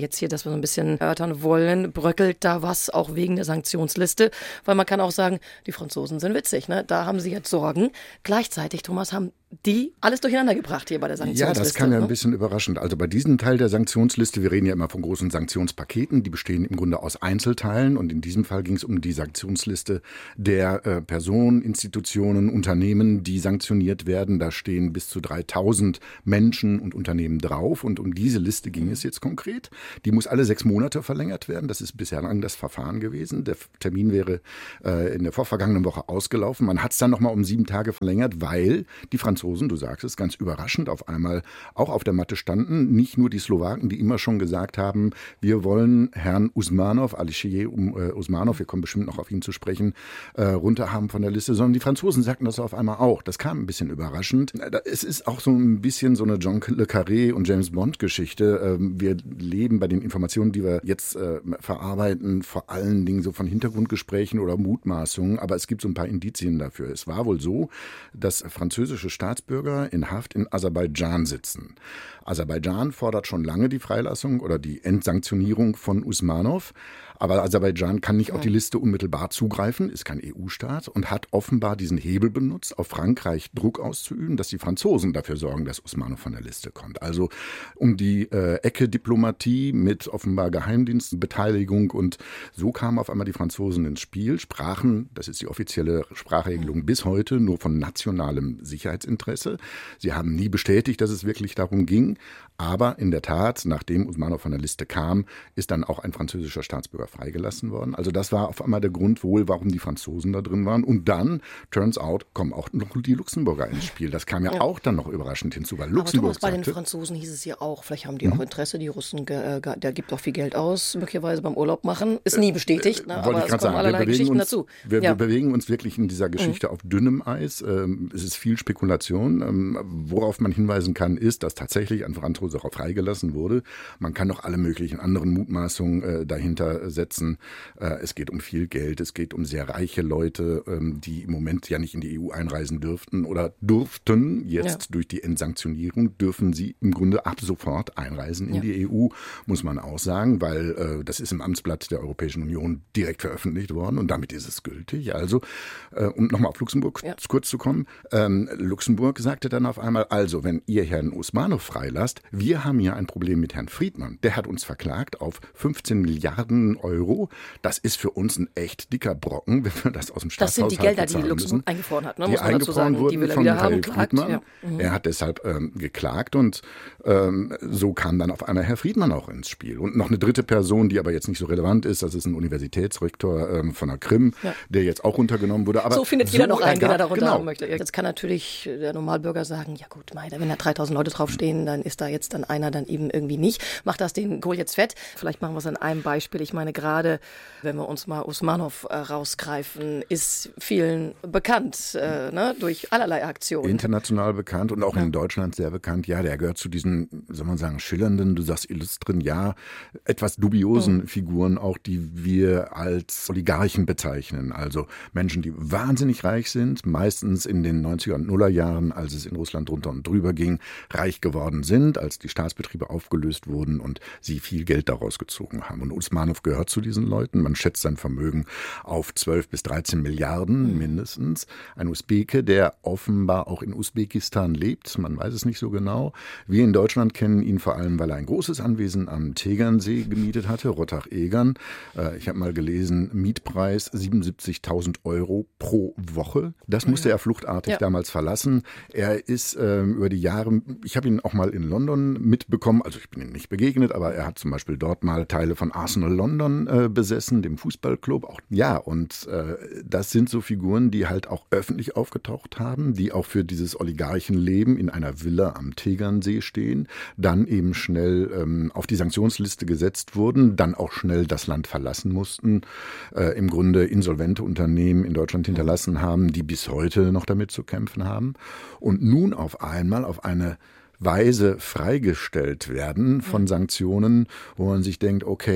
jetzt hier, dass wir so ein bisschen erörtern wollen, bröckelt da was auch wegen der Sanktionsliste? Weil man kann auch sagen, die Franzosen sind witzig, ne? Da haben sie jetzt Sorgen. Gleichzeitig, Thomas, haben die alles durcheinander gebracht hier bei der Sanktionsliste. Ja, das kam ja ne? ein bisschen überraschend. Also bei diesem Teil der Sanktionsliste, wir reden ja immer von großen Sanktionspaketen, die bestehen im Grunde aus Einzelteilen und in diesem Fall ging es um die Sanktionsliste der äh, Personen, Institutionen, Unternehmen, die sanktioniert werden. Da stehen bis zu dreitausend Menschen und Unternehmen drauf und um diese Liste ging es jetzt konkret. Die muss alle sechs Monate verlängert werden. Das ist bislang das Verfahren gewesen. Der Termin wäre äh, in der vorvergangenen Woche ausgelaufen. Man hat es dann nochmal um sieben Tage verlängert, weil die Franzosen Franzosen, du sagst es, ganz überraschend auf einmal auch auf der Matte standen. Nicht nur die Slowaken, die immer schon gesagt haben, wir wollen Herrn Usmanov, Alisher Usmanov, wir kommen bestimmt noch auf ihn zu sprechen, äh, runter haben von der Liste, sondern die Franzosen sagten das auf einmal auch. Das kam ein bisschen überraschend. Es ist auch so ein bisschen so eine John Le Carré und James Bond Geschichte. Wir leben bei den Informationen, die wir jetzt äh, verarbeiten, vor allen Dingen so von Hintergrundgesprächen oder Mutmaßungen, aber es gibt so ein paar Indizien dafür. Es war wohl so, dass französische Staatsbürger in Haft in Aserbaidschan sitzen. Aserbaidschan fordert schon lange die Freilassung oder die Entsanktionierung von Usmanov. Aber Aserbaidschan kann nicht auf die Liste unmittelbar zugreifen, ist kein E U-Staat und hat offenbar diesen Hebel benutzt, auf Frankreich Druck auszuüben, dass die Franzosen dafür sorgen, dass Usmanov von der Liste kommt. Also um die äh, Ecke Diplomatie mit offenbar Geheimdienstbeteiligung und so kamen auf einmal die Franzosen ins Spiel, sprachen, das ist die offizielle Sprachregelung bis heute, nur von nationalem Sicherheitsinteresse. Sie haben nie bestätigt, dass es wirklich darum ging, aber in der Tat, nachdem Usmanov von der Liste kam, ist dann auch ein französischer Staatsbürger freigelassen worden. Also das war auf einmal der Grund wohl, warum die Franzosen da drin waren. Und dann, turns out, kommen auch noch die Luxemburger ins Spiel. Das kam ja, ja. auch dann noch überraschend hinzu, weil Luxemburg Aber Thomas, bei sagte, den Franzosen hieß es ja auch, vielleicht haben die auch Interesse, die Russen, äh, der gibt auch viel Geld aus, möglicherweise beim Urlaub machen. Ist nie bestätigt, ne? Äh, aber es kommen sagen, allerlei Geschichten uns, dazu. Wir, ja. wir bewegen uns wirklich in dieser Geschichte mhm. auf dünnem Eis. Ähm, es ist viel Spekulation. Ähm, worauf man hinweisen kann, ist, dass tatsächlich ein Franzose auch freigelassen wurde. Man kann noch alle möglichen anderen Mutmaßungen äh, dahinter setzen. Äh, es geht um viel Geld, es geht um sehr reiche Leute, ähm, die im Moment ja nicht in die E U einreisen dürften oder durften. Jetzt ja. durch die Entsanktionierung dürfen sie im Grunde ab sofort einreisen in ja. die E U, muss man auch sagen, weil äh, das ist im Amtsblatt der Europäischen Union direkt veröffentlicht worden und damit ist es gültig. Also, äh, um nochmal auf Luxemburg ja. kurz zu kommen, ähm, Luxemburg sagte dann auf einmal, also wenn ihr Herrn Usmanov freilasst, wir haben hier ein Problem mit Herrn Friedmann. Der hat uns verklagt auf fünfzehn Milliarden Euro. Das ist für uns ein echt dicker Brocken, wenn wir das aus dem Staatshaushalt bezahlen müssen. Das sind die Gelder, die Luxemburg eingefroren hat, ne? Die muss man dazu sagen. Wurden die will er von wieder Michael haben, Friedmann. Ja. Mhm. Er hat deshalb ähm, geklagt und ähm, so kam dann auf einmal Herr Friedmann auch ins Spiel. Und noch eine dritte Person, die aber jetzt nicht so relevant ist, das ist ein Universitätsrektor ähm, von der Krim, ja. der jetzt auch runtergenommen wurde. Aber so findet so jeder noch einen, ergab, den er darunter genau. haben möchte. Jetzt kann natürlich der Normalbürger sagen, ja gut, Meide, wenn da dreitausend Leute draufstehen, dann ist da jetzt dann einer dann eben irgendwie nicht. Macht das den Kohl jetzt fett? Vielleicht machen wir es an einem Beispiel. Ich meine, gerade wenn wir uns mal Usmanov äh, rausgreifen, ist vielen bekannt, äh, ne, durch allerlei Aktionen. International bekannt und auch ja. in Deutschland sehr bekannt. Ja, der gehört zu diesen, soll man sagen, schillernden, du sagst illustren, ja, etwas dubiosen mhm. Figuren auch, die wir als Oligarchen bezeichnen. Also Menschen, die wahnsinnig reich sind, meistens in den neunziger und nuller Jahren, als es in Russland drunter und drüber ging, reich geworden sind, als die Staatsbetriebe aufgelöst wurden und sie viel Geld daraus gezogen haben. Und Usmanov gehört zu diesen Leuten. Man schätzt sein Vermögen auf zwölf bis dreizehn Milliarden mhm. mindestens. Ein Usbeke, der offenbar auch in Usbekistan lebt. Man weiß es nicht so genau. Wir in Deutschland kennen ihn vor allem, weil er ein großes Anwesen am Tegernsee gemietet hatte, Rottach-Egern. Ich habe mal gelesen, Mietpreis siebenundsiebzigtausend Euro pro Woche. Das musste er fluchtartig ja. damals verlassen. Er ist äh, über die Jahre, ich habe ihn auch mal in London mitbekommen, also ich bin ihm nicht begegnet, aber er hat zum Beispiel dort mal Teile von Arsenal London äh, besessen, dem Fußballclub. Auch, ja, und äh, das sind so Figuren, die halt auch öffentlich aufgetaucht haben, die auch für dieses Oligarchenleben in einer Villa am Tegernsee stehen, dann eben schnell ähm, auf die Sanktionsliste gesetzt wurden, dann auch schnell das Land verlassen mussten, äh, im Grunde insolvente Unternehmen in Deutschland hinterlassen haben, die bis heute noch damit zu kämpfen haben und nun auf einmal auf eine Weise freigestellt werden von Sanktionen, wo man sich denkt, okay,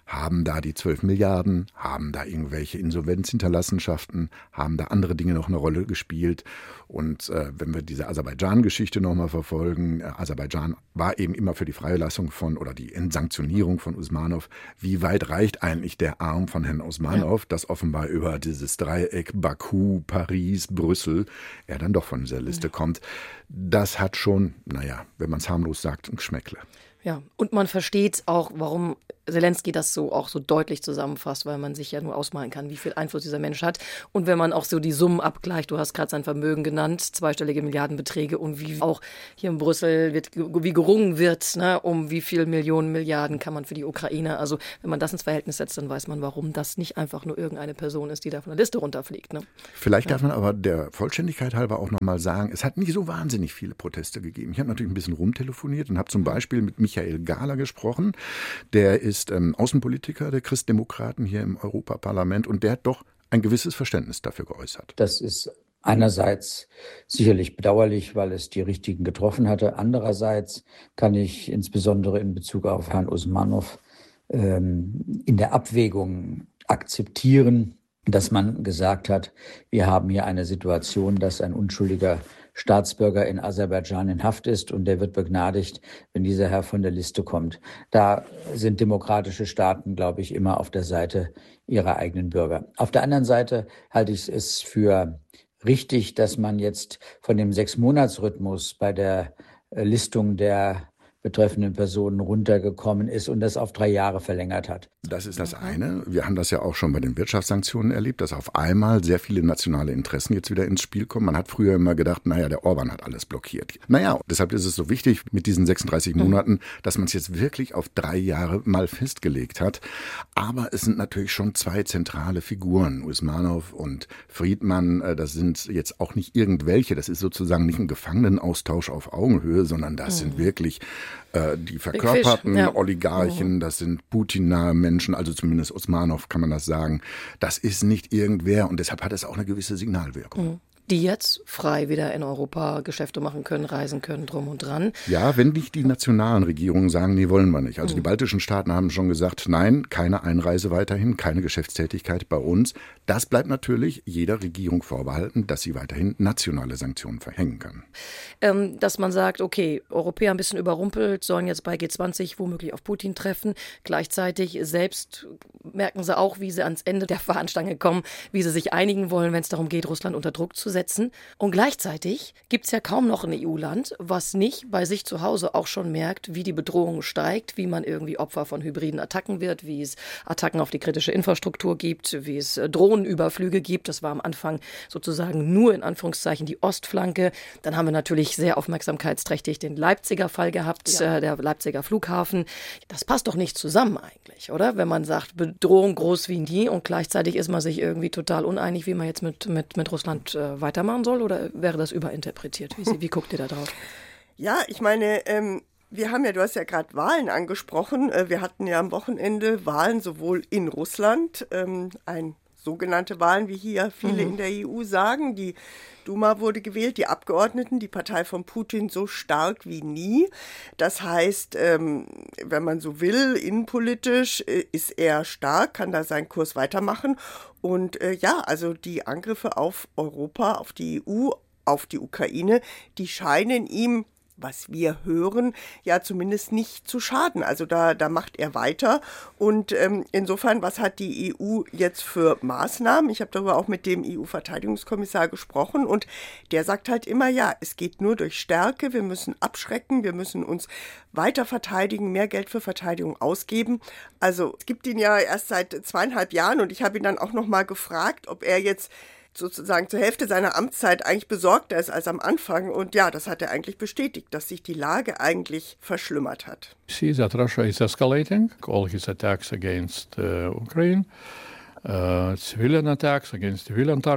Haben da die zwölf Milliarden, haben da irgendwelche Insolvenzhinterlassenschaften, haben da andere Dinge noch eine Rolle gespielt? Und äh, wenn wir diese Aserbaidschan-Geschichte nochmal verfolgen, äh, Aserbaidschan war eben immer für die Freilassung von oder die Entsanktionierung von Usmanov. Wie weit reicht eigentlich der Arm von Herrn Usmanov, ja. das offenbar über dieses Dreieck Baku, Paris, Brüssel, er dann doch von dieser Liste ja. kommt? Das hat schon, naja, wenn man es harmlos sagt, ein Geschmäckle. Ja, und man versteht auch, warum Zelensky das so auch so deutlich zusammenfasst, weil man sich ja nur ausmalen kann, wie viel Einfluss dieser Mensch hat. Und wenn man auch so die Summen abgleicht, du hast gerade sein Vermögen genannt, zweistellige Milliardenbeträge und wie auch hier in Brüssel wird, wie gerungen wird, ne, um wie viel Millionen, Milliarden kann man für die Ukraine. Also wenn man das ins Verhältnis setzt, dann weiß man, warum das nicht einfach nur irgendeine Person ist, die da von der Liste runterfliegt. Ne? Vielleicht ja. darf man aber der Vollständigkeit halber auch nochmal sagen, es hat nicht so wahnsinnig viele Proteste gegeben. Ich habe natürlich ein bisschen rumtelefoniert und habe zum Beispiel mit Michael Gahler gesprochen. Der ist ähm, Außenpolitiker der Christdemokraten hier im Europaparlament und der hat doch ein gewisses Verständnis dafür geäußert. Das ist einerseits sicherlich bedauerlich, weil es die Richtigen getroffen hatte. Andererseits kann ich insbesondere in Bezug auf Herrn Usmanov ähm, in der Abwägung akzeptieren, dass man gesagt hat, wir haben hier eine Situation, dass ein unschuldiger Staatsbürger in Aserbaidschan in Haft ist und der wird begnadigt, wenn dieser Herr von der Liste kommt. Da sind demokratische Staaten, glaube ich, immer auf der Seite ihrer eigenen Bürger. Auf der anderen Seite halte ich es für richtig, dass man jetzt von dem Sechs-Monats-Rhythmus bei der Listung der betreffenden Personen runtergekommen ist und das auf drei Jahre verlängert hat. Das ist das eine. Wir haben das ja auch schon bei den Wirtschaftssanktionen erlebt, dass auf einmal sehr viele nationale Interessen jetzt wieder ins Spiel kommen. Man hat früher immer gedacht, naja, der Orban hat alles blockiert. Naja, deshalb ist es so wichtig mit diesen sechsunddreißig mhm. Monaten, dass man es jetzt wirklich auf drei Jahre mal festgelegt hat. Aber es sind natürlich schon zwei zentrale Figuren, Usmanov und Friedmann. Das sind jetzt auch nicht irgendwelche, das ist sozusagen nicht ein Gefangenenaustausch auf Augenhöhe, sondern das mhm. sind wirklich die verkörperten ja. Oligarchen, das sind Putin-nahe Menschen, also zumindest Usmanov kann man das sagen. Das ist nicht irgendwer und deshalb hat es auch eine gewisse Signalwirkung. Mhm. Die jetzt frei wieder in Europa Geschäfte machen können, reisen können, drum und dran. Ja, wenn nicht die nationalen Regierungen sagen, nee, wollen wir nicht. Also mhm. die baltischen Staaten haben schon gesagt, nein, keine Einreise weiterhin, keine Geschäftstätigkeit bei uns. Das bleibt natürlich jeder Regierung vorbehalten, dass sie weiterhin nationale Sanktionen verhängen kann. Ähm, dass man sagt, okay, Europäer ein bisschen überrumpelt, sollen jetzt bei G zwanzig womöglich auf Putin treffen. Gleichzeitig selbst merken sie auch, wie sie ans Ende der Fahnenstange kommen, wie sie sich einigen wollen, wenn es darum geht, Russland unter Druck zu setzen. Und gleichzeitig gibt es ja kaum noch ein E U-Land, was nicht bei sich zu Hause auch schon merkt, wie die Bedrohung steigt, wie man irgendwie Opfer von hybriden Attacken wird, wie es Attacken auf die kritische Infrastruktur gibt, wie es Drohnenüberflüge gibt. Das war am Anfang sozusagen nur in Anführungszeichen die Ostflanke. Dann haben wir natürlich sehr aufmerksamkeitsträchtig den Leipziger Fall gehabt, ja. äh, der Leipziger Flughafen. Das passt doch nicht zusammen eigentlich, oder? Wenn man sagt, Bedrohung groß wie nie und gleichzeitig ist man sich irgendwie total uneinig, wie man jetzt mit, mit, mit Russland äh, weitermachen soll, oder wäre das überinterpretiert? Wie, wie guckt ihr da drauf? Ja, ich meine, ähm, wir haben ja, du hast ja gerade Wahlen angesprochen. Äh, wir hatten ja am Wochenende Wahlen sowohl in Russland, ähm, ein sogenannte Wahlen, wie hier viele mhm. in der E U sagen. Die Duma wurde gewählt, die Abgeordneten, die Partei von Putin so stark wie nie. Das heißt, ähm, wenn man so will, innenpolitisch äh, ist er stark, kann da seinen Kurs weitermachen. Und äh, ja, also die Angriffe auf Europa, auf die E U, auf die Ukraine, die scheinen ihm, was wir hören, ja zumindest nicht zu schaden. Also da, da macht er weiter. Und ähm, insofern, was hat die E U jetzt für Maßnahmen? Ich habe darüber auch mit dem E U-Verteidigungskommissar gesprochen und der sagt halt immer, ja, es geht nur durch Stärke, wir müssen abschrecken, wir müssen uns weiter verteidigen, mehr Geld für Verteidigung ausgeben. Also es gibt ihn ja erst seit zweieinhalb Jahren und ich habe ihn dann auch noch mal gefragt, ob er jetzt sozusagen zur Hälfte seiner Amtszeit eigentlich besorgter ist als am Anfang. Und ja, das hat er eigentlich bestätigt, dass sich die Lage eigentlich verschlimmert hat. See that Russia is escalating all his attacks against uh, Ukraine, uh, civilian attacks against civilian targets.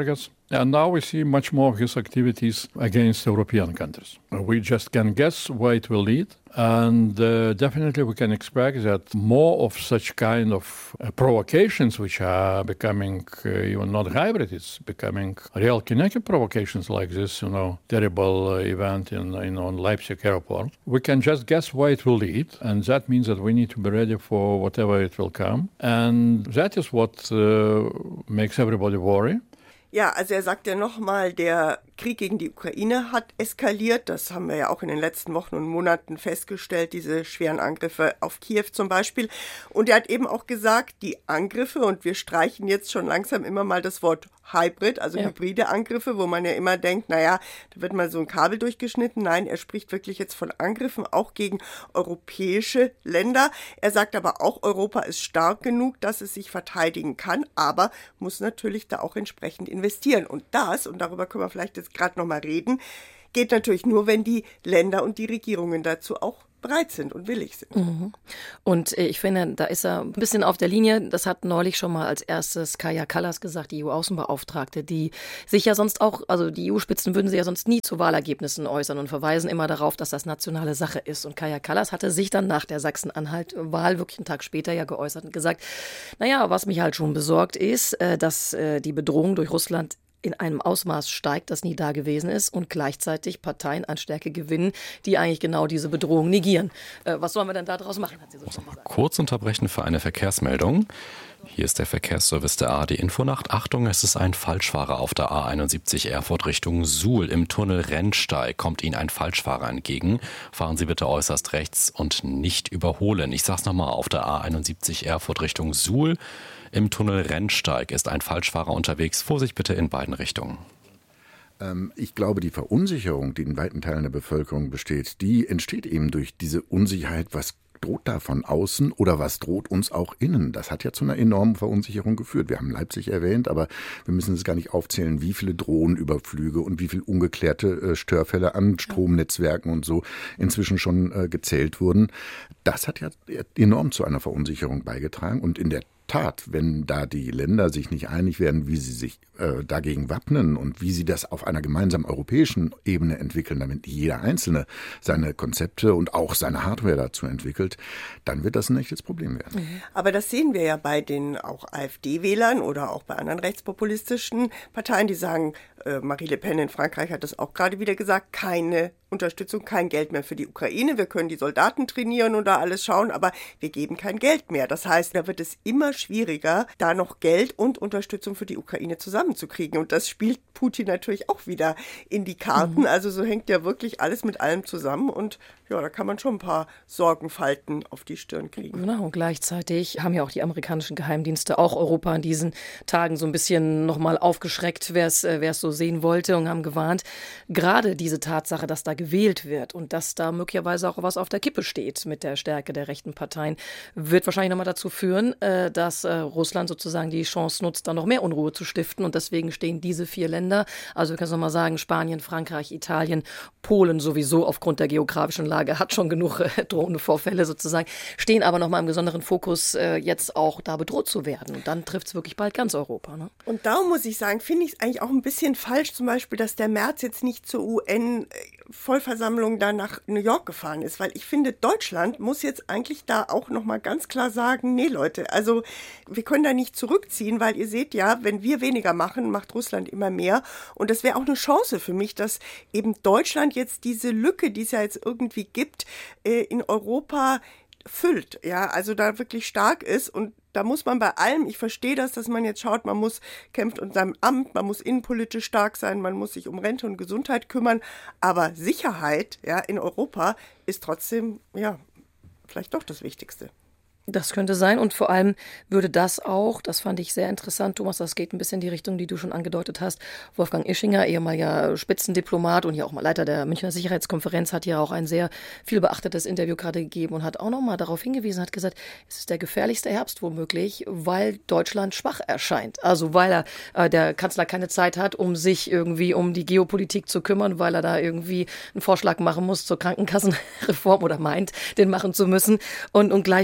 And now we see much more of his activities against European countries. We just can guess where it will lead. And uh, definitely we can expect that more of such kind of uh, provocations, which are becoming uh, even not hybrid, it's becoming real kinetic provocations like this, you know, terrible uh, event in, in on Leipzig airport. We can just guess where it will lead, and that means that we need to be ready for whatever it will come. And that is what uh, makes everybody worry. Ja, also er sagt ja nochmal, der Krieg gegen die Ukraine hat eskaliert. Das haben wir ja auch in den letzten Wochen und Monaten festgestellt, diese schweren Angriffe auf Kiew zum Beispiel. Und er hat eben auch gesagt, die Angriffe, und wir streichen jetzt schon langsam immer mal das Wort Hybrid, also ja. hybride Angriffe, wo man ja immer denkt, naja, da wird mal so ein Kabel durchgeschnitten. Nein, er spricht wirklich jetzt von Angriffen auch gegen europäische Länder. Er sagt aber auch, Europa ist stark genug, dass es sich verteidigen kann, aber muss natürlich da auch entsprechend investieren. Und das, und darüber können wir vielleicht jetzt gerade nochmal reden, geht natürlich nur, wenn die Länder und die Regierungen dazu auch bereit sind und willig sind. Mhm. Und äh, ich finde, da ist er ein bisschen auf der Linie. Das hat neulich schon mal als erstes Kaja Kallas gesagt, die E U-Außenbeauftragte, die sich ja sonst auch, also die E U-Spitzen würden sich ja sonst nie zu Wahlergebnissen äußern und verweisen immer darauf, dass das nationale Sache ist. Und Kaja Kallas hatte sich dann nach der Sachsen-Anhalt-Wahl wirklich einen Tag später ja geäußert und gesagt, naja, was mich halt schon besorgt ist, äh, dass äh, die Bedrohung durch Russland in einem Ausmaß steigt, das nie da gewesen ist, und gleichzeitig Parteien an Stärke gewinnen, die eigentlich genau diese Bedrohung negieren. Äh, was sollen wir denn da draus machen, hat sie so gesagt. Ich muss noch mal kurz unterbrechen für eine Verkehrsmeldung. Hier ist der Verkehrsservice der A R D Infonacht. Achtung, es ist ein Falschfahrer auf der A einundsiebzig Erfurt Richtung Suhl. Im Tunnel Rennsteig kommt Ihnen ein Falschfahrer entgegen. Fahren Sie bitte äußerst rechts und nicht überholen. Ich sag's nochmal, auf der A einundsiebzig Erfurt Richtung Suhl. Im Tunnel Rennsteig ist ein Falschfahrer unterwegs. Vorsicht bitte in beiden Richtungen. Ähm, ich glaube, die Verunsicherung, die in weiten Teilen der Bevölkerung besteht, die entsteht eben durch diese Unsicherheit, was droht da von außen oder was droht uns auch innen. Das hat ja zu einer enormen Verunsicherung geführt. Wir haben Leipzig erwähnt, aber wir müssen es gar nicht aufzählen, wie viele Drohnenüberflüge und wie viele ungeklärte äh, Störfälle an Stromnetzwerken und so inzwischen schon äh, gezählt wurden. Das hat ja enorm zu einer Verunsicherung beigetragen, und in der Tat, wenn da die Länder sich nicht einig werden, wie sie sich äh, dagegen wappnen und wie sie das auf einer gemeinsamen europäischen Ebene entwickeln, damit jeder Einzelne seine Konzepte und auch seine Hardware dazu entwickelt, dann wird das ein echtes Problem werden. Aber das sehen wir ja bei den auch AfD-Wählern oder auch bei anderen rechtspopulistischen Parteien, die sagen, äh, Marie Le Pen in Frankreich hat das auch gerade wieder gesagt, keine Unterstützung, kein Geld mehr für die Ukraine. Wir können die Soldaten trainieren und da alles schauen, aber wir geben kein Geld mehr. Das heißt, da wird es immer schwieriger, da noch Geld und Unterstützung für die Ukraine zusammenzukriegen. Und das spielt Putin natürlich auch wieder in die Karten. Mhm. Also so hängt ja wirklich alles mit allem zusammen, und ja, da kann man schon ein paar Sorgenfalten auf die Stirn kriegen. Genau, und gleichzeitig haben ja auch die amerikanischen Geheimdienste auch Europa in diesen Tagen so ein bisschen nochmal aufgeschreckt, wer es wer es so sehen wollte, und haben gewarnt, gerade diese Tatsache, dass da gewählt wird und dass da möglicherweise auch was auf der Kippe steht mit der Stärke der rechten Parteien, wird wahrscheinlich nochmal dazu führen, dass Russland sozusagen die Chance nutzt, da noch mehr Unruhe zu stiften, und deswegen stehen diese vier Länder, also wir können es nochmal sagen, Spanien, Frankreich, Italien, Polen sowieso aufgrund der geografischen Lage hat schon genug äh, drohende Vorfälle sozusagen, stehen aber nochmal im besonderen Fokus, äh, jetzt auch da bedroht zu werden. Und dann trifft es wirklich bald ganz Europa. Ne? Und darum muss ich sagen, finde ich es eigentlich auch ein bisschen falsch, zum Beispiel, dass der Merz jetzt nicht zur U N-Vollversammlung da nach New York gefahren ist, weil ich finde, Deutschland muss jetzt eigentlich da auch nochmal ganz klar sagen, nee Leute, also wir können da nicht zurückziehen, weil ihr seht ja, wenn wir weniger machen, macht Russland immer mehr, und das wäre auch eine Chance für mich, dass eben Deutschland jetzt diese Lücke, die es ja jetzt irgendwie gibt, in Europa füllt, ja, also da wirklich stark ist. Und da muss man bei allem, ich verstehe das, dass man jetzt schaut, man muss kämpft in seinem Amt, man muss innenpolitisch stark sein, man muss sich um Rente und Gesundheit kümmern, aber Sicherheit, ja, in Europa ist trotzdem, ja, vielleicht doch das Wichtigste. Das könnte sein, und vor allem würde das auch, das fand ich sehr interessant, Thomas, das geht ein bisschen in die Richtung, die du schon angedeutet hast, Wolfgang Ischinger, ehemaliger Spitzendiplomat und ja auch mal Leiter der Münchner Sicherheitskonferenz, hat ja auch ein sehr viel beachtetes Interview gerade gegeben und hat auch nochmal darauf hingewiesen, hat gesagt, es ist der gefährlichste Herbst womöglich, weil Deutschland schwach erscheint. Also weil er, äh, der Kanzler keine Zeit hat, um sich irgendwie um die Geopolitik zu kümmern, weil er da irgendwie einen Vorschlag machen muss zur Krankenkassenreform oder meint, den machen zu müssen, und, und gleichzeitig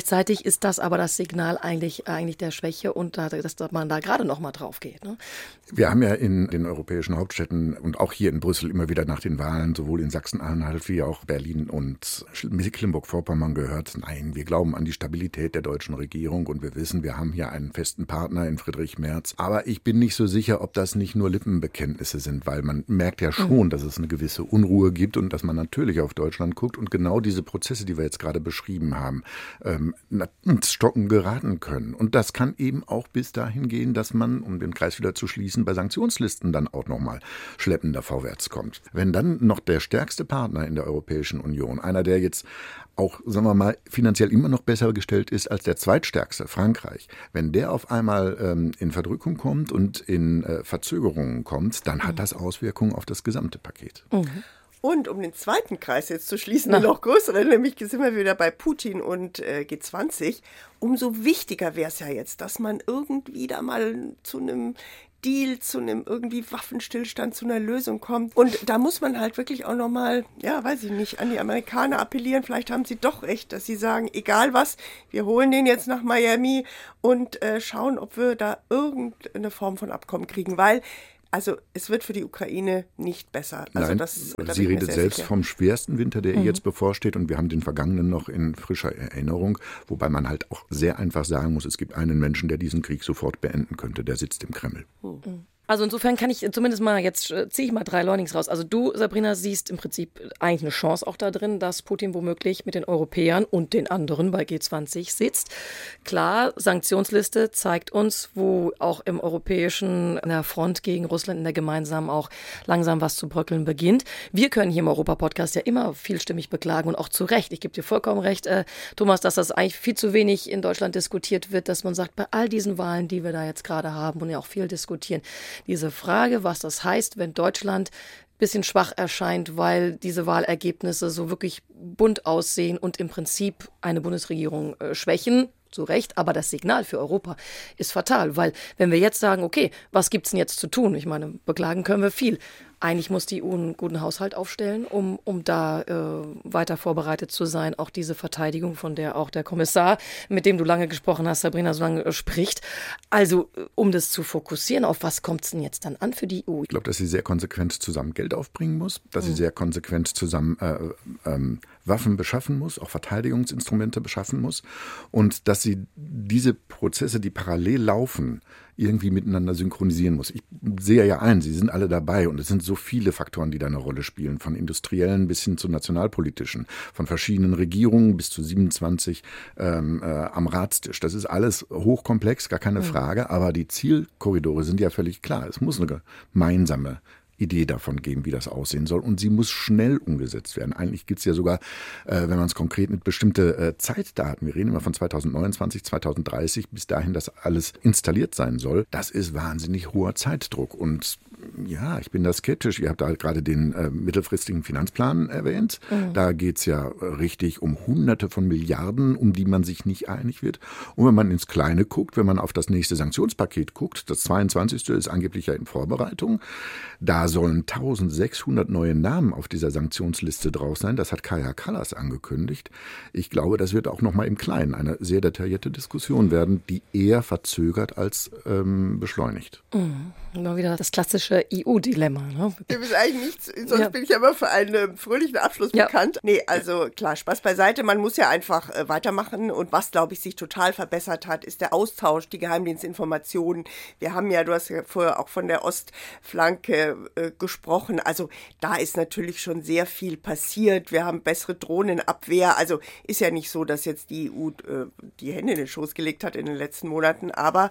ist das aber das Signal eigentlich, eigentlich der Schwäche und da, dass man da gerade noch mal drauf geht. Ne? Wir haben ja in den europäischen Hauptstädten und auch hier in Brüssel immer wieder nach den Wahlen, sowohl in Sachsen-Anhalt wie auch Berlin und Mecklenburg-Vorpommern gehört, nein, wir glauben an die Stabilität der deutschen Regierung und wir wissen, wir haben hier einen festen Partner in Friedrich Merz. Aber ich bin nicht so sicher, ob das nicht nur Lippenbekenntnisse sind, weil man merkt ja schon, dass es eine gewisse Unruhe gibt und dass man natürlich auf Deutschland guckt und genau diese Prozesse, die wir jetzt gerade beschrieben haben, ähm, ins Stocken geraten können. Und das kann eben auch bis dahin gehen, dass man, um den Kreis wieder zu schließen, bei Sanktionslisten dann auch nochmal schleppender vorwärts kommt. Wenn dann noch der stärkste Partner in der Europäischen Union, einer, der jetzt auch, sagen wir mal, finanziell immer noch besser gestellt ist als der zweitstärkste, Frankreich, wenn der auf einmal ähm, in Verdrückung kommt und in äh, Verzögerungen kommt, dann hat das Auswirkungen auf das gesamte Paket. Mhm. Und um den zweiten Kreis jetzt zu schließen, den noch größeren, nämlich sind wir wieder bei Putin und äh, G zwanzig, umso wichtiger wäre es ja jetzt, dass man irgendwie da mal zu einem Deal, zu einem irgendwie Waffenstillstand, zu einer Lösung kommt. Und da muss man halt wirklich auch nochmal, ja, weiß ich nicht, an die Amerikaner appellieren. Vielleicht haben sie doch recht, dass sie sagen, egal was, wir holen den jetzt nach Miami und äh, schauen, ob wir da irgendeine Form von Abkommen kriegen, weil also es wird für die Ukraine nicht besser. Also Nein, das, da sie redet selbst sicher. vom schwersten Winter, der mhm. ihr jetzt bevorsteht. Und wir haben den vergangenen noch in frischer Erinnerung. Wobei man halt auch sehr einfach sagen muss, es gibt einen Menschen, der diesen Krieg sofort beenden könnte. Der sitzt im Kreml. Mhm. Also insofern kann ich zumindest mal, jetzt ziehe ich mal drei Learnings raus. Also du, Sabrina, siehst im Prinzip eigentlich eine Chance auch da drin, dass Putin womöglich mit den Europäern und den anderen bei G zwanzig sitzt. Klar, Sanktionsliste zeigt uns, wo auch im europäischen, an der Front gegen Russland in der gemeinsamen auch langsam was zu bröckeln beginnt. Wir können hier im Europa-Podcast ja immer vielstimmig beklagen und auch zu Recht. Ich gebe dir vollkommen recht, äh, Thomas, dass das eigentlich viel zu wenig in Deutschland diskutiert wird, dass man sagt, bei all diesen Wahlen, die wir da jetzt gerade haben und ja auch viel diskutieren, diese Frage, was das heißt, wenn Deutschland ein bisschen schwach erscheint, weil diese Wahlergebnisse so wirklich bunt aussehen und im Prinzip eine Bundesregierung äh, schwächen, zu Recht, aber das Signal für Europa ist fatal, weil wenn wir jetzt sagen, okay, was gibt's denn jetzt zu tun? Ich meine, beklagen können wir viel. Eigentlich muss die E U einen guten Haushalt aufstellen, um, um da äh, weiter vorbereitet zu sein. Auch diese Verteidigung, von der auch der Kommissar, mit dem du lange gesprochen hast, Sabrina, so lange äh, spricht. Also, um das zu fokussieren, auf was kommt es denn jetzt dann an für die E U? Ich glaube, dass sie sehr konsequent zusammen Geld aufbringen muss, dass mhm. sie sehr konsequent zusammen äh, ähm, Waffen beschaffen muss, auch Verteidigungsinstrumente beschaffen muss und dass sie diese Prozesse, die parallel laufen, irgendwie miteinander synchronisieren muss. Ich sehe ja ein, sie sind alle dabei und es sind so viele Faktoren, die da eine Rolle spielen, von industriellen bis hin zu nationalpolitischen, von verschiedenen Regierungen bis zu siebenundzwanzig ähm, äh, am Ratstisch. Das ist alles hochkomplex, gar keine Frage, aber die Zielkorridore sind ja völlig klar. Es muss eine gemeinsame Idee davon geben, wie das aussehen soll. Und sie muss schnell umgesetzt werden. Eigentlich gibt es ja sogar, äh, wenn man es konkret mit bestimmte äh, Zeitdaten, wir reden immer von zweitausendneunundzwanzig, zweitausenddreißig, bis dahin das alles installiert sein soll. Das ist wahnsinnig hoher Zeitdruck. Und ja, ich bin da skeptisch. Ihr habt da gerade den äh, mittelfristigen Finanzplan erwähnt. Mhm. Da geht es ja richtig um Hunderte von Milliarden, um die man sich nicht einig wird. Und wenn man ins Kleine guckt, wenn man auf das nächste Sanktionspaket guckt, das zweiundzwanzigste ist angeblich ja in Vorbereitung, da sollen eintausendsechshundert neue Namen auf dieser Sanktionsliste drauf sein. Das hat Kaja Kallas angekündigt. Ich glaube, das wird auch noch mal im Kleinen eine sehr detaillierte Diskussion werden, die eher verzögert als ähm, beschleunigt. Mhm. Immer wieder das klassische E U-Dilemma. Ne? Du bist eigentlich nichts, sonst ja. bin ich ja immer für einen fröhlichen Abschluss ja. bekannt. Nee, also klar, Spaß beiseite. Man muss ja einfach äh, weitermachen. Und was, glaube ich, sich total verbessert hat, ist der Austausch, die Geheimdienstinformationen. Wir haben ja, du hast ja vorher auch von der Ostflanke äh, gesprochen. Also da ist natürlich schon sehr viel passiert. Wir haben bessere Drohnenabwehr. Also ist ja nicht so, dass jetzt die E U äh, die Hände in den Schoß gelegt hat in den letzten Monaten. Aber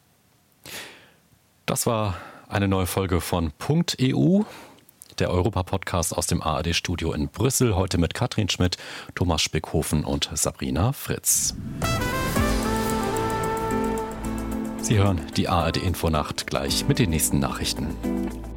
das war eine neue Folge von Punkt E U, der Europa-Podcast aus dem A R D-Studio in Brüssel. Heute mit Katrin Schmidt, Thomas Spickhofen und Sabrina Fritz. Sie hören die A R D-Infonacht gleich mit den nächsten Nachrichten.